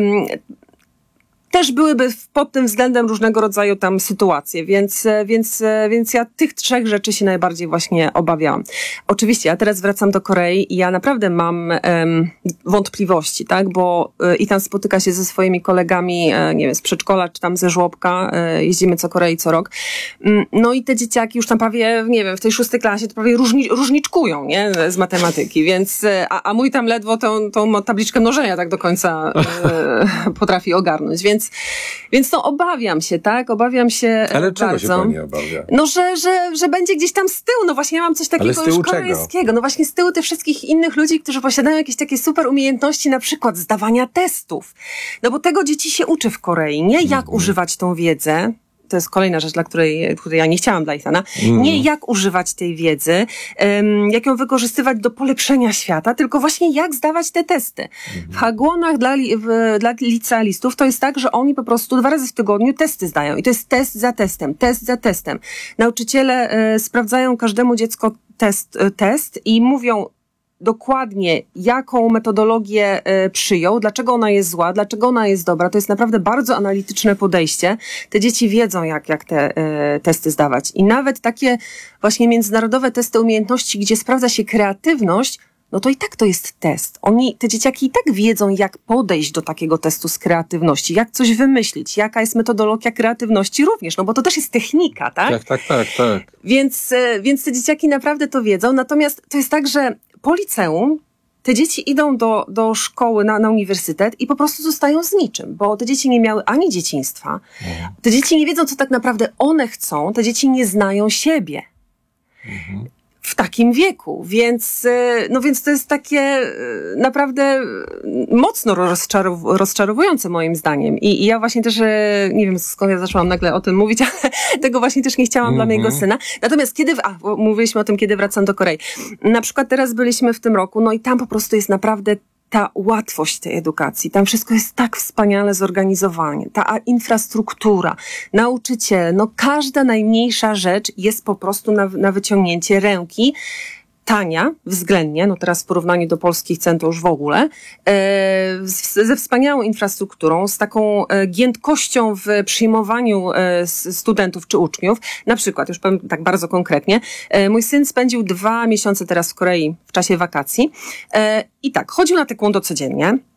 też byłyby w- pod tym względem różnego rodzaju tam sytuacje, więc, e, więc, e, więc ja tych trzech rzeczy się najbardziej właśnie obawiałam. Oczywiście, ja teraz wracam do Korei i ja naprawdę mam em, wątpliwości, tak, bo e, i tam spotyka się ze swoimi kolegami, e, nie wiem, z przedszkola, czy tam ze żłobka, e, jeździmy co Korei co rok. Mm, No i te dzieciaki już tam prawie, nie wiem, w tej szóstej klasie to prawie różni, różniczkują, nie, z matematyki, więc, e, a, a mój tam ledwo tą, tą tabliczkę mnożenia tak do końca e, potrafi ogarnąć, więc Więc no obawiam się, tak? Obawiam się Ale e, czego bardzo. się pani obawia? No, że, że, że będzie gdzieś tam z tyłu. No właśnie ja mam coś takiego z tyłu już czego? koreańskiego. No właśnie z tyłu tych wszystkich innych ludzi, którzy posiadają jakieś takie super umiejętności, na przykład zdawania testów. No bo tego dzieci się uczy w Korei, nie jak Mhm. używać tą wiedzę. To jest kolejna rzecz, dla której, której ja nie chciałam dla Ithana. Mhm. Nie jak używać tej wiedzy, um, jak ją wykorzystywać do polepszenia świata, tylko właśnie jak zdawać te testy. W hagłonach dla, li, w, dla licealistów to jest tak, że oni po prostu dwa razy w tygodniu testy zdają. I to jest test za testem, test za testem. Nauczyciele e, sprawdzają każdemu dziecko test, e, test i mówią dokładnie, jaką metodologię e, przyjął, dlaczego ona jest zła, dlaczego ona jest dobra. To jest naprawdę bardzo analityczne podejście. Te dzieci wiedzą, jak, jak te e, testy zdawać. I nawet takie właśnie międzynarodowe testy umiejętności, gdzie sprawdza się kreatywność, no to i tak to jest test. Oni, te dzieciaki i tak wiedzą, jak podejść do takiego testu z kreatywności, jak coś wymyślić, jaka jest metodologia kreatywności również, no bo to też jest technika, tak? Tak, tak, tak, tak. Więc, e, więc te dzieciaki naprawdę to wiedzą. Natomiast to jest tak, że po liceum te dzieci idą do, do szkoły, na, na uniwersytet i po prostu zostają z niczym, bo te dzieci nie miały ani dzieciństwa. Te dzieci nie wiedzą, co tak naprawdę one chcą. Te dzieci nie znają siebie. W takim wieku, więc, e, no więc to jest takie e, naprawdę mocno rozczarow- rozczarowujące moim zdaniem. I, I ja właśnie też, e, nie wiem skąd ja zaczęłam nagle o tym mówić, ale tego właśnie też nie chciałam dla mojego syna. Natomiast kiedy, a, bo mówiliśmy o tym, kiedy wracam do Korei. Na przykład teraz byliśmy w tym roku, no i tam po prostu jest naprawdę ta łatwość tej edukacji. Tam wszystko jest tak wspaniale zorganizowane. Ta a, infrastruktura, nauczyciele, no każda najmniejsza rzecz jest po prostu na, na wyciągnięcie ręki. Tania, względnie, no teraz w porównaniu do polskich cen to już w ogóle, e, z, ze wspaniałą infrastrukturą, z taką e, giętkością w przyjmowaniu e, s- studentów czy uczniów. Na przykład, już powiem tak bardzo konkretnie, e, mój syn spędził dwa miesiące teraz w Korei w czasie wakacji e, i tak, chodził na taekwondo codziennie.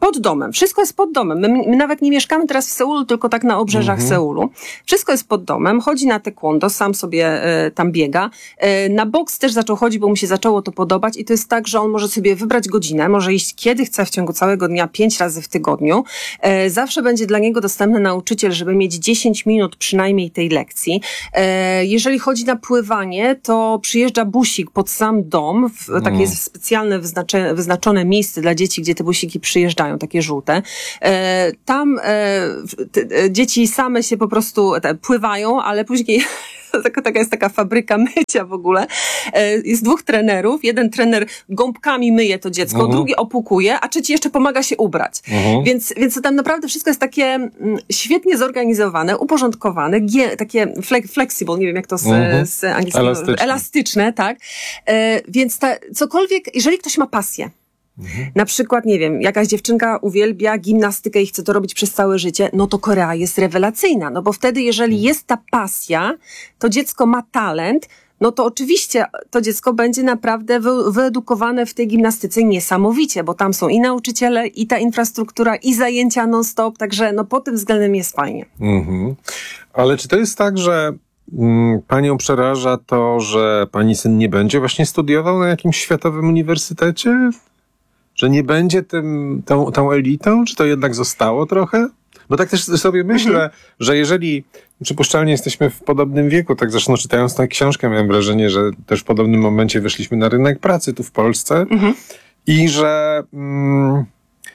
Pod domem. Wszystko jest pod domem. My, my nawet nie mieszkamy teraz w Seulu, tylko tak na obrzeżach mhm. Seulu. Wszystko jest pod domem. Chodzi na taekwondo, sam sobie e, tam biega. E, na boks też zaczął chodzić, bo mu się zaczęło to podobać i to jest tak, że on może sobie wybrać godzinę, może iść kiedy chce w ciągu całego dnia, pięć razy w tygodniu. E, zawsze będzie dla niego dostępny nauczyciel, żeby mieć dziesięć minut przynajmniej tej lekcji. E, jeżeli chodzi na pływanie, to przyjeżdża busik pod sam dom. W, mm. Takie jest specjalne wyznacze, wyznaczone miejsce dla dzieci, gdzie te busiki przyjeżdżają, takie żółte. E, tam e, te, dzieci same się po prostu te, pływają, ale później taka, taka jest taka fabryka mycia w ogóle. E, jest dwóch trenerów. Jeden trener gąbkami myje to dziecko, uh-huh. drugi opłukuje, a trzeci jeszcze pomaga się ubrać. Uh-huh. Więc, więc tam naprawdę wszystko jest takie mm, świetnie zorganizowane, uporządkowane, gie, takie fle- flexible, nie wiem jak to z, uh-huh. z angielskiego. Elastyczne. Elastyczne, tak. E, więc ta, cokolwiek, jeżeli ktoś ma pasję, Mhm. na przykład, nie wiem, jakaś dziewczynka uwielbia gimnastykę i chce to robić przez całe życie, no to Korea jest rewelacyjna, no bo wtedy, jeżeli jest ta pasja, to dziecko ma talent, no to oczywiście to dziecko będzie naprawdę wy- wyedukowane w tej gimnastyce niesamowicie, bo tam są i nauczyciele, i ta infrastruktura, i zajęcia non-stop, także no pod tym względem jest fajnie. Mhm. Ale czy to jest tak, że mm, panią przeraża to, że pani syn nie będzie właśnie studiował na jakimś światowym uniwersytecie? Że nie będzie tym, tą, tą elitą? Czy to jednak zostało trochę? Bo tak też sobie myślę, mhm. że jeżeli przypuszczalnie jesteśmy w podobnym wieku, tak zresztą czytając tę książkę miałem wrażenie, że też w podobnym momencie weszliśmy na rynek pracy tu w Polsce mhm. i że mm,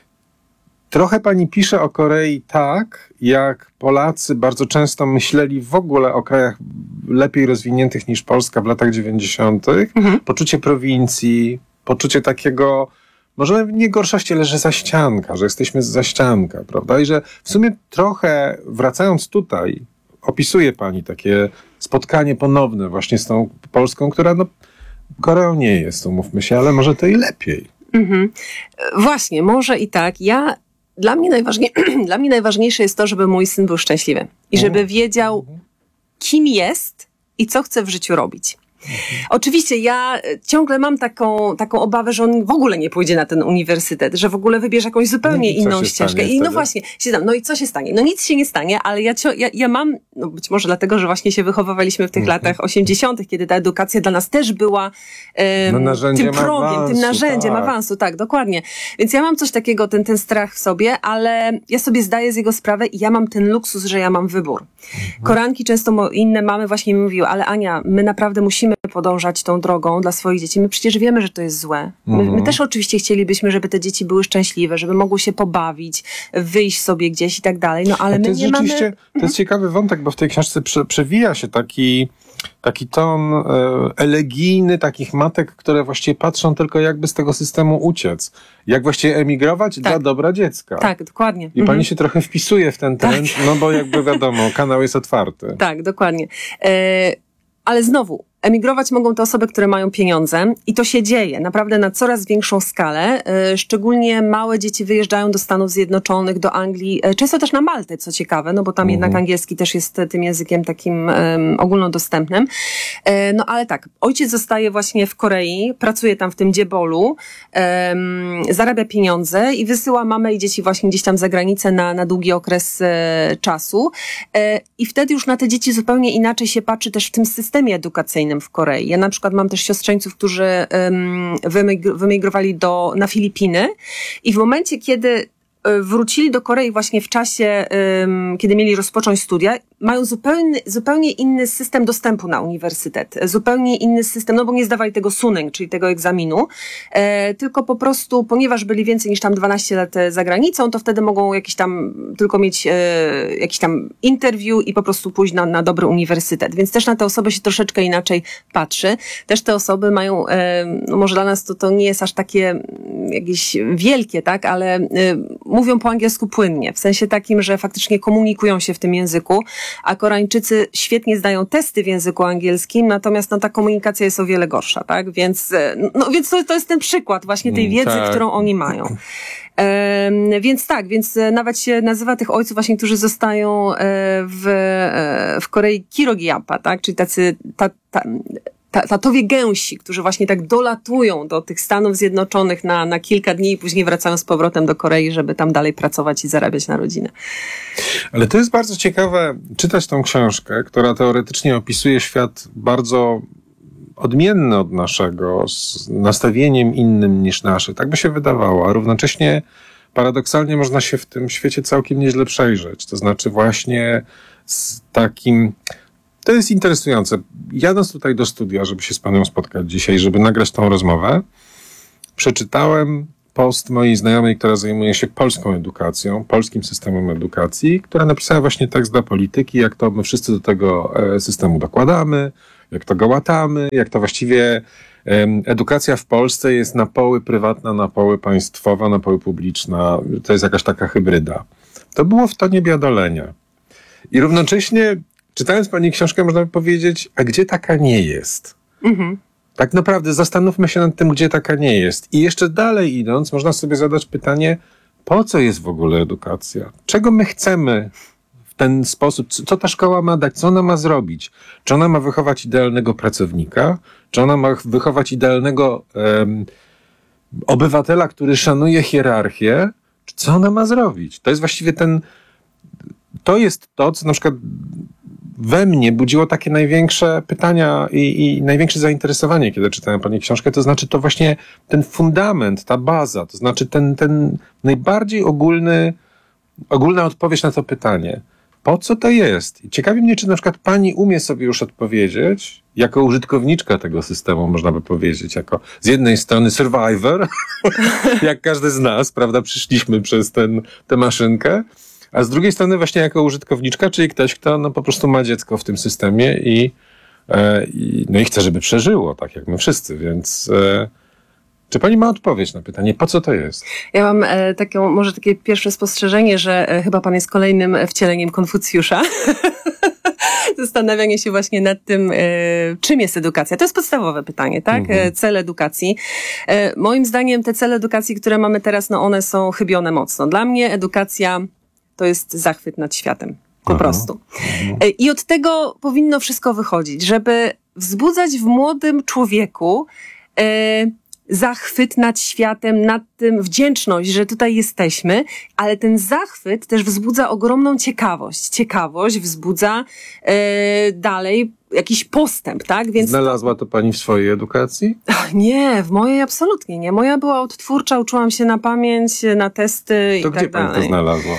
trochę pani pisze o Korei tak, jak Polacy bardzo często myśleli w ogóle o krajach lepiej rozwiniętych niż Polska w latach dziewięćdziesiątych. Mhm. Poczucie prowincji, poczucie takiego może nie gorszości, ale że zaścianka, że jesteśmy z zaścianka, prawda? I że w sumie trochę, wracając tutaj, opisuje pani takie spotkanie ponowne właśnie z tą Polską, która no Koreą nie jest, umówmy się, ale może to i lepiej. Mhm. Właśnie, może i tak. Ja, dla mnie, najważniej, dla mnie najważniejsze jest to, żeby mój syn był szczęśliwy i żeby wiedział, kim jest i co chce w życiu robić. Mhm. Oczywiście ja ciągle mam taką, taką obawę, że on w ogóle nie pójdzie na ten uniwersytet, że w ogóle wybierze jakąś zupełnie no inną ścieżkę. I no właśnie, siadam, no i co się stanie? No nic się nie stanie, ale ja, ja, ja mam, no być może dlatego, że właśnie się wychowywaliśmy w tych mhm. latach osiemdziesiątych, kiedy ta edukacja dla nas też była um, no tym progiem, awansu, tym narzędziem tak. awansu, tak, dokładnie. Więc ja mam coś takiego, ten, ten strach w sobie, ale ja sobie zdaję z jego sprawę i ja mam ten luksus, że ja mam wybór. Mhm. Koranki często inne mamy właśnie mi mówiły, ale Ania, my naprawdę musimy podążać tą drogą dla swoich dzieci. My przecież wiemy, że to jest złe. My, mhm. my też oczywiście chcielibyśmy, żeby te dzieci były szczęśliwe, żeby mogły się pobawić, wyjść sobie gdzieś i tak dalej, no ale my nie mamy... To jest ciekawy wątek, bo w tej książce prze, przewija się taki, taki ton e, elegijny takich matek, które właściwie patrzą tylko jakby z tego systemu uciec. Jak właściwie emigrować tak. dla dobra dziecka. Tak, dokładnie. I mhm. pani się trochę wpisuje w ten trend, tak. no bo jakby wiadomo, kanał jest otwarty. Tak, dokładnie. E, ale znowu, emigrować mogą te osoby, które mają pieniądze i to się dzieje naprawdę na coraz większą skalę. Yy, szczególnie małe dzieci wyjeżdżają do Stanów Zjednoczonych, do Anglii, yy, często też na Maltę, co ciekawe, no bo tam uh-huh. jednak angielski też jest tym językiem takim yy, ogólnodostępnym. Yy, no ale tak, ojciec zostaje właśnie w Korei, pracuje tam w tym dziebolu, yy, zarabia pieniądze i wysyła mamę i dzieci właśnie gdzieś tam za granicę na, na długi okres yy, czasu. Yy, I wtedy już na te dzieci zupełnie inaczej się patrzy też w tym systemie edukacyjnym w Korei. Ja na przykład mam też siostrzeńców, którzy um, wymigr- wymigrowali do, na Filipiny i w momencie, kiedy wrócili do Korei właśnie w czasie, um, kiedy mieli rozpocząć studia, mają zupełnie, zupełnie inny system dostępu na uniwersytet. Zupełnie inny system, no bo nie zdawali tego suning, czyli tego egzaminu, e, tylko po prostu, ponieważ byli więcej niż tam dwanaście lat za granicą, to wtedy mogą jakiś tam, tylko mieć e, jakiś tam interview i po prostu pójść na, na dobry uniwersytet. Więc też na te osoby się troszeczkę inaczej patrzy. Też te osoby mają, e, no może dla nas to, to nie jest aż takie jakieś wielkie, tak, ale e, mówią po angielsku płynnie, w sensie takim, że faktycznie komunikują się w tym języku, a Koreańczycy świetnie zdają testy w języku angielskim, natomiast no, ta komunikacja jest o wiele gorsza, tak? Więc, no, więc to, to jest ten przykład właśnie tej wiedzy, tak. którą oni mają. Um, więc tak, więc nawet się nazywa tych ojców właśnie, którzy zostają w, w Korei Kirogiapa, tak? Czyli tacy ta, ta, ta, tatowie gęsi, którzy właśnie tak dolatują do tych Stanów Zjednoczonych na, na kilka dni i później wracają z powrotem do Korei, żeby tam dalej pracować i zarabiać na rodzinę. Ale to jest bardzo ciekawe czytać tą książkę, która teoretycznie opisuje świat bardzo odmienny od naszego, z nastawieniem innym niż nasze. Tak by się wydawało, a równocześnie paradoksalnie można się w tym świecie całkiem nieźle przejrzeć. To znaczy właśnie z takim... To jest interesujące. Jadąc tutaj do studia, żeby się z panem spotkać dzisiaj, żeby nagrać tą rozmowę, przeczytałem post mojej znajomej, która zajmuje się polską edukacją, polskim systemem edukacji, która napisała właśnie tekst dla Polityki, jak to my wszyscy do tego systemu dokładamy, jak to go łatamy, jak to właściwie um, edukacja w Polsce jest na poły prywatna, na poły państwowa, na poły publiczna. To jest jakaś taka hybryda. To było w tonie biadolenia. I równocześnie, czytając pani książkę, można by powiedzieć, a gdzie taka nie jest? Mhm. Tak naprawdę zastanówmy się nad tym, gdzie taka nie jest. I jeszcze dalej idąc, można sobie zadać pytanie, po co jest w ogóle edukacja? Czego my chcemy w ten sposób? Co ta szkoła ma dać? Co ona ma zrobić? Czy ona ma wychować idealnego pracownika? Czy ona ma wychować idealnego um, obywatela, który szanuje hierarchię? Co ona ma zrobić? To jest właściwie ten... To jest to, co na przykład we mnie budziło takie największe pytania i, i największe zainteresowanie, kiedy czytałem pani książkę, to znaczy to właśnie ten fundament, ta baza, to znaczy ten, ten najbardziej ogólny, ogólna odpowiedź na to pytanie. Po co to jest? I ciekawi mnie, czy na przykład pani umie sobie już odpowiedzieć, jako użytkowniczka tego systemu, można by powiedzieć, jako z jednej strony survivor, jak każdy z nas, prawda, przyszliśmy przez ten, tę maszynkę, a z drugiej strony właśnie jako użytkowniczka, czyli ktoś, kto no, po prostu ma dziecko w tym systemie i, e, i, no i chce, żeby przeżyło, tak jak my wszyscy, więc e, czy pani ma odpowiedź na pytanie, po co to jest? Ja mam e, takie, może takie pierwsze spostrzeżenie, że e, chyba pan jest kolejnym wcieleniem Konfucjusza. Zastanawianie się właśnie nad tym, e, czym jest edukacja. To jest podstawowe pytanie, tak? Mhm. E, cel edukacji. E, moim zdaniem te cele edukacji, które mamy teraz, no one są chybione mocno. Dla mnie edukacja to jest zachwyt nad światem. Po Aha. prostu. Mhm. I od tego powinno wszystko wychodzić, żeby wzbudzać w młodym człowieku e, zachwyt nad światem, nad tym wdzięczność, że tutaj jesteśmy, ale ten zachwyt też wzbudza ogromną ciekawość. Ciekawość wzbudza e, dalej jakiś postęp, tak? Więc znalazła to pani w swojej edukacji? Nie, w mojej absolutnie nie. Moja była odtwórcza, uczyłam się na pamięć, na testy to i tak dalej. To gdzie pani to znalazła?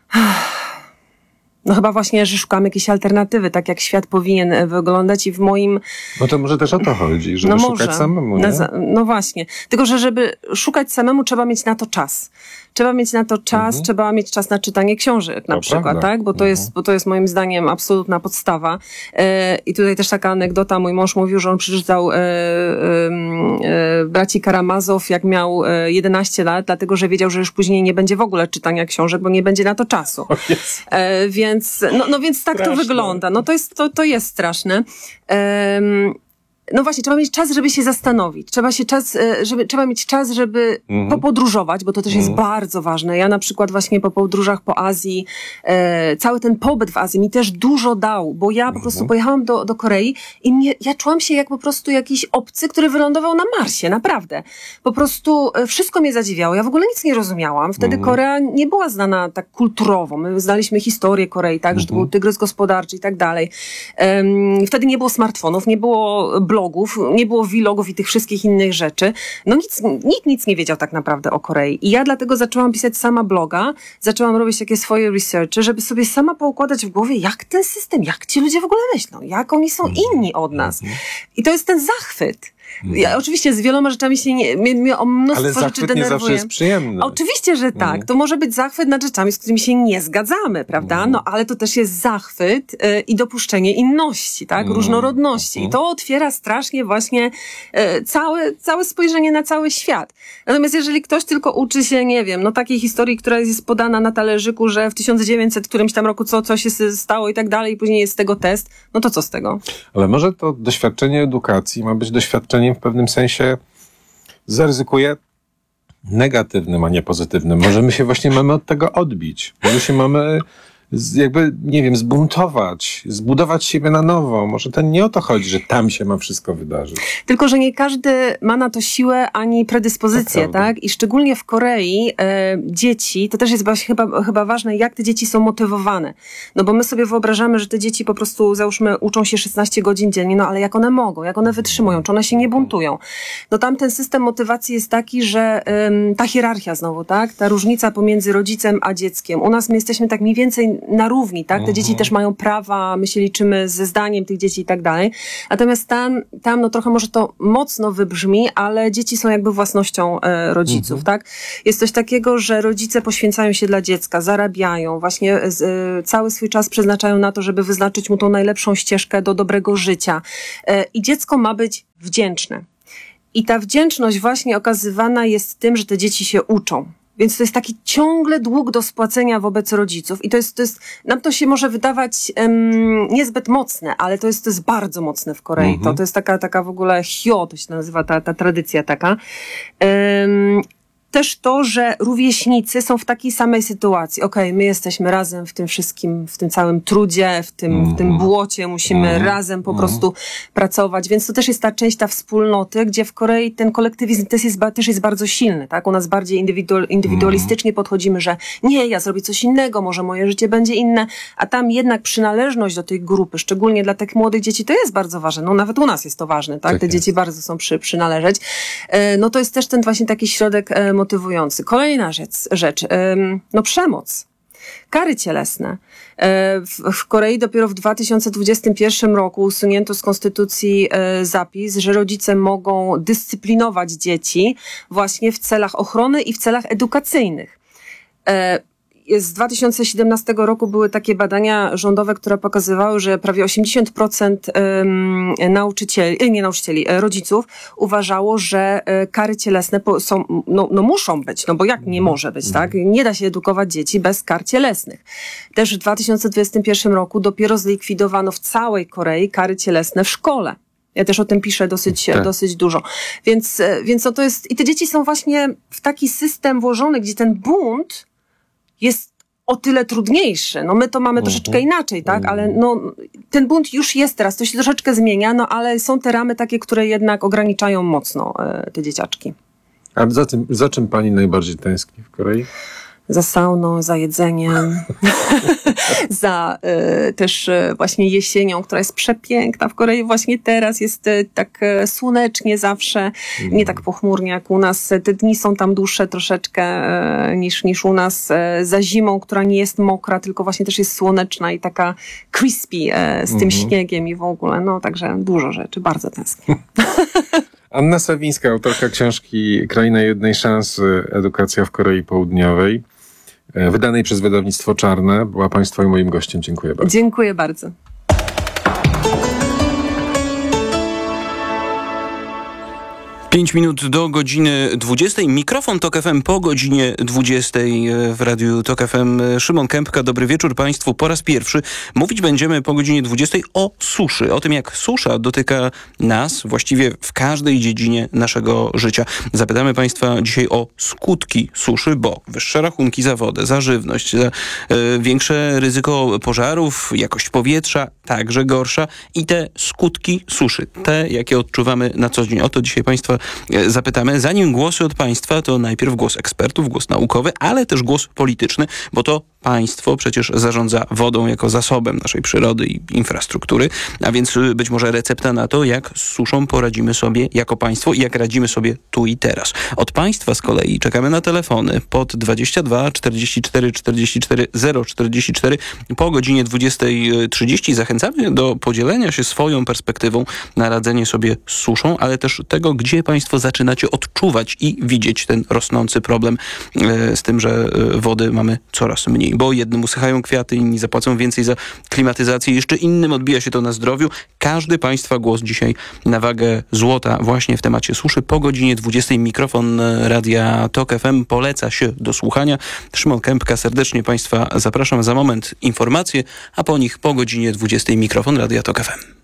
No chyba właśnie, że szukam jakiejś alternatywy, tak jak świat powinien wyglądać i w moim... No to może też o to chodzi, żeby no szukać może. samemu, nie? Na, no właśnie. Tylko, że żeby szukać samemu, trzeba mieć na to czas. Trzeba mieć na to czas, mhm. trzeba mieć czas na czytanie książek na to przykład, prawda. tak? Bo to, mhm. jest, bo to jest moim zdaniem absolutna podstawa. E, I tutaj też taka anegdota. Mój mąż mówił, że on przeczytał e, e, braci Karamazow, jak miał jedenaście lat, dlatego, że wiedział, że już później nie będzie w ogóle czytania książek, bo nie będzie na to czasu. E, więc, no, no więc tak straszne. To wygląda. No to jest, to, to jest straszne. E, No właśnie, trzeba mieć czas, żeby się zastanowić. Trzeba się czas, żeby, trzeba mieć czas, żeby mm. popodróżować, bo to też jest mm. bardzo ważne. Ja na przykład właśnie po podróżach po Azji, e, cały ten pobyt w Azji mi też dużo dał, bo ja po mm. prostu pojechałam do, do Korei i mnie, ja czułam się jak po prostu jakiś obcy, który wylądował na Marsie, naprawdę. Po prostu wszystko mnie zadziwiało. Ja w ogóle nic nie rozumiałam. Wtedy mm. Korea nie była znana tak kulturowo. My znaliśmy historię Korei, tak, mm. że to był tygrys gospodarczy i tak dalej. Um, wtedy nie było smartfonów, nie było blogów, nie było vlogów i tych wszystkich innych rzeczy. No nic, nikt nic nie wiedział tak naprawdę o Korei. I ja dlatego zaczęłam pisać sama bloga, zaczęłam robić takie swoje researchy, żeby sobie sama poukładać w głowie, jak ten system, jak ci ludzie w ogóle myślą, jak oni są inni od nas. I to jest ten zachwyt. Ja oczywiście z wieloma rzeczami się nie, mnie, mnie o mnóstwo ale rzeczy denerwuje. Ale zachwyt nie zawsze jest przyjemny. Oczywiście, że tak. Mm. To może być zachwyt nad rzeczami, z którymi się nie zgadzamy, prawda? Mm. No ale to też jest zachwyt y, i dopuszczenie inności, tak? Mm. Różnorodności. Mm. I to otwiera strasznie właśnie y, całe, całe spojrzenie na cały świat. Natomiast jeżeli ktoś tylko uczy się, nie wiem, no takiej historii, która jest podana na talerzyku, że w tysiąc dziewięćset którymś tam roku co, co się stało i tak dalej i później jest z tego test, no to co z tego? Ale może to doświadczenie edukacji ma być doświadczeniem w pewnym sensie, zaryzykuję, negatywnym, a nie pozytywnym. Może my się właśnie mamy od tego odbić. Może się mamy z, jakby, nie wiem, zbuntować, zbudować siebie na nowo. Może to nie o to chodzi, że tam się ma wszystko wydarzyć. Tylko, że nie każdy ma na to siłę ani predyspozycję, tak? I szczególnie w Korei e, dzieci, to też jest właśnie chyba, chyba ważne, jak te dzieci są motywowane. No bo my sobie wyobrażamy, że te dzieci po prostu, załóżmy, uczą się szesnaście godzin dziennie, no ale jak one mogą, jak one wytrzymują, czy one się nie buntują? No tam ten system motywacji jest taki, że ym, ta hierarchia znowu, tak? Ta różnica pomiędzy rodzicem a dzieckiem. U nas my jesteśmy tak mniej więcej na równi, tak? Te uh-huh. dzieci też mają prawa, my się liczymy ze zdaniem tych dzieci i tak dalej. Natomiast tam, tam no trochę może to mocno wybrzmi, ale dzieci są jakby własnością e, rodziców, uh-huh. tak? Jest coś takiego, że rodzice poświęcają się dla dziecka, zarabiają, właśnie z, e, cały swój czas przeznaczają na to, żeby wyznaczyć mu tą najlepszą ścieżkę do dobrego życia. E, I dziecko ma być wdzięczne. I ta wdzięczność właśnie okazywana jest tym, że te dzieci się uczą. Więc to jest taki ciągle dług do spłacenia wobec rodziców. I to jest, to jest nam to się może wydawać um, niezbyt mocne, ale to jest, to jest bardzo mocne w Korei. Mhm. To, to jest taka, taka w ogóle hyo, to się nazywa ta, ta tradycja taka. Um, Też to, że rówieśnicy są w takiej samej sytuacji. Okej, okay, my jesteśmy razem w tym wszystkim, w tym całym trudzie, w tym, mm. w tym błocie, musimy mm. razem po mm. prostu pracować, więc to też jest ta część ta wspólnoty, gdzie w Korei ten kolektywizm też jest, też jest bardzo silny, tak? U nas bardziej indywidual, indywidualistycznie podchodzimy, że nie, ja zrobię coś innego, może moje życie będzie inne, a tam jednak przynależność do tej grupy, szczególnie dla tych młodych dzieci, to jest bardzo ważne. No nawet u nas jest to ważne, tak? tak Te jest. Dzieci bardzo są przy, przynależeć. No to jest też ten właśnie taki środek motywujący. Kolejna rzecz, rzecz no przemoc. Kary cielesne. W, w Korei dopiero w dwa tysiące dwudziestym pierwszym roku usunięto z konstytucji zapis, że rodzice mogą dyscyplinować dzieci właśnie w celach ochrony i w celach edukacyjnych. Z dwa tysiące siedemnastego roku były takie badania rządowe, które pokazywały, że prawie osiemdziesiąt procent um, nauczycieli, nie nauczycieli, rodziców uważało, że kary cielesne są, no, no muszą być, no bo jak nie może być, tak? Nie da się edukować dzieci bez kar cielesnych. Też w dwa tysiące dwudziestym pierwszym roku dopiero zlikwidowano w całej Korei kary cielesne w szkole. Ja też o tym piszę dosyć, tak. dosyć dużo. Więc, więc no to jest, i te dzieci są właśnie w taki system włożony, gdzie ten bunt jest o tyle trudniejszy. No my to mamy uh-huh. troszeczkę inaczej, tak? Ale no, ten bunt już jest teraz, to się troszeczkę zmienia, no ale są te ramy takie, które jednak ograniczają mocno e, te dzieciaczki. A za, tym, za czym pani najbardziej tęskni w Korei? Za sauną, za jedzeniem, za y, też y, właśnie jesienią, która jest przepiękna. W Korei właśnie teraz jest y, tak y, słonecznie zawsze, mm. nie tak pochmurnie jak u nas. Te dni są tam dłuższe troszeczkę y, niż, niż u nas. Y, za zimą, która nie jest mokra, tylko właśnie też jest słoneczna i taka crispy y, z tym mm. śniegiem i w ogóle. No także dużo rzeczy, bardzo tęsknię. Anna Sawińska, autorka książki Kraina jednej szansy, edukacja w Korei Południowej, wydanej przez wydawnictwo Czarne, była Państwa i moim gościem. Dziękuję bardzo. Dziękuję bardzo. Pięć minut do godziny dwudziestej. Mikrofon Tok F M po godzinie dwudziestej w Radiu Tok F M. Szymon Kępka, dobry wieczór Państwu. Po raz pierwszy mówić będziemy po godzinie dwudziestej o suszy. O tym, jak susza dotyka nas właściwie w każdej dziedzinie naszego życia. Zapytamy Państwa dzisiaj o skutki suszy, bo wyższe rachunki za wodę, za żywność, za y, większe ryzyko pożarów, jakość powietrza także gorsza i te skutki suszy, te jakie odczuwamy na co dzień. O to dzisiaj Państwa zapytamy. Zanim głosy od Państwa, to najpierw głos ekspertów, głos naukowy, ale też głos polityczny, bo to państwo przecież zarządza wodą jako zasobem naszej przyrody i infrastruktury, a więc być może recepta na to, jak z suszą poradzimy sobie jako państwo i jak radzimy sobie tu i teraz. Od Państwa z kolei czekamy na telefony pod dwadzieścia dwa czterdzieści cztery czterdzieści cztery zero czterdzieści cztery po godzinie dwudziestej trzydzieści. Zachęcamy do podzielenia się swoją perspektywą na radzenie sobie z suszą, ale też tego, gdzie Państwo zaczynacie odczuwać i widzieć ten rosnący problem z tym, że wody mamy coraz mniej. Bo jednym usychają kwiaty, inni zapłacą więcej za klimatyzację, jeszcze innym odbija się to na zdrowiu. Każdy Państwa głos dzisiaj na wagę złota właśnie w temacie suszy. Po godzinie dwudziestej mikrofon Radia Tok F M poleca się do słuchania. Szymon Kępka, serdecznie Państwa zapraszam. Za moment informacje, a po nich po godzinie dwudziestej mikrofon Radia Tok F M.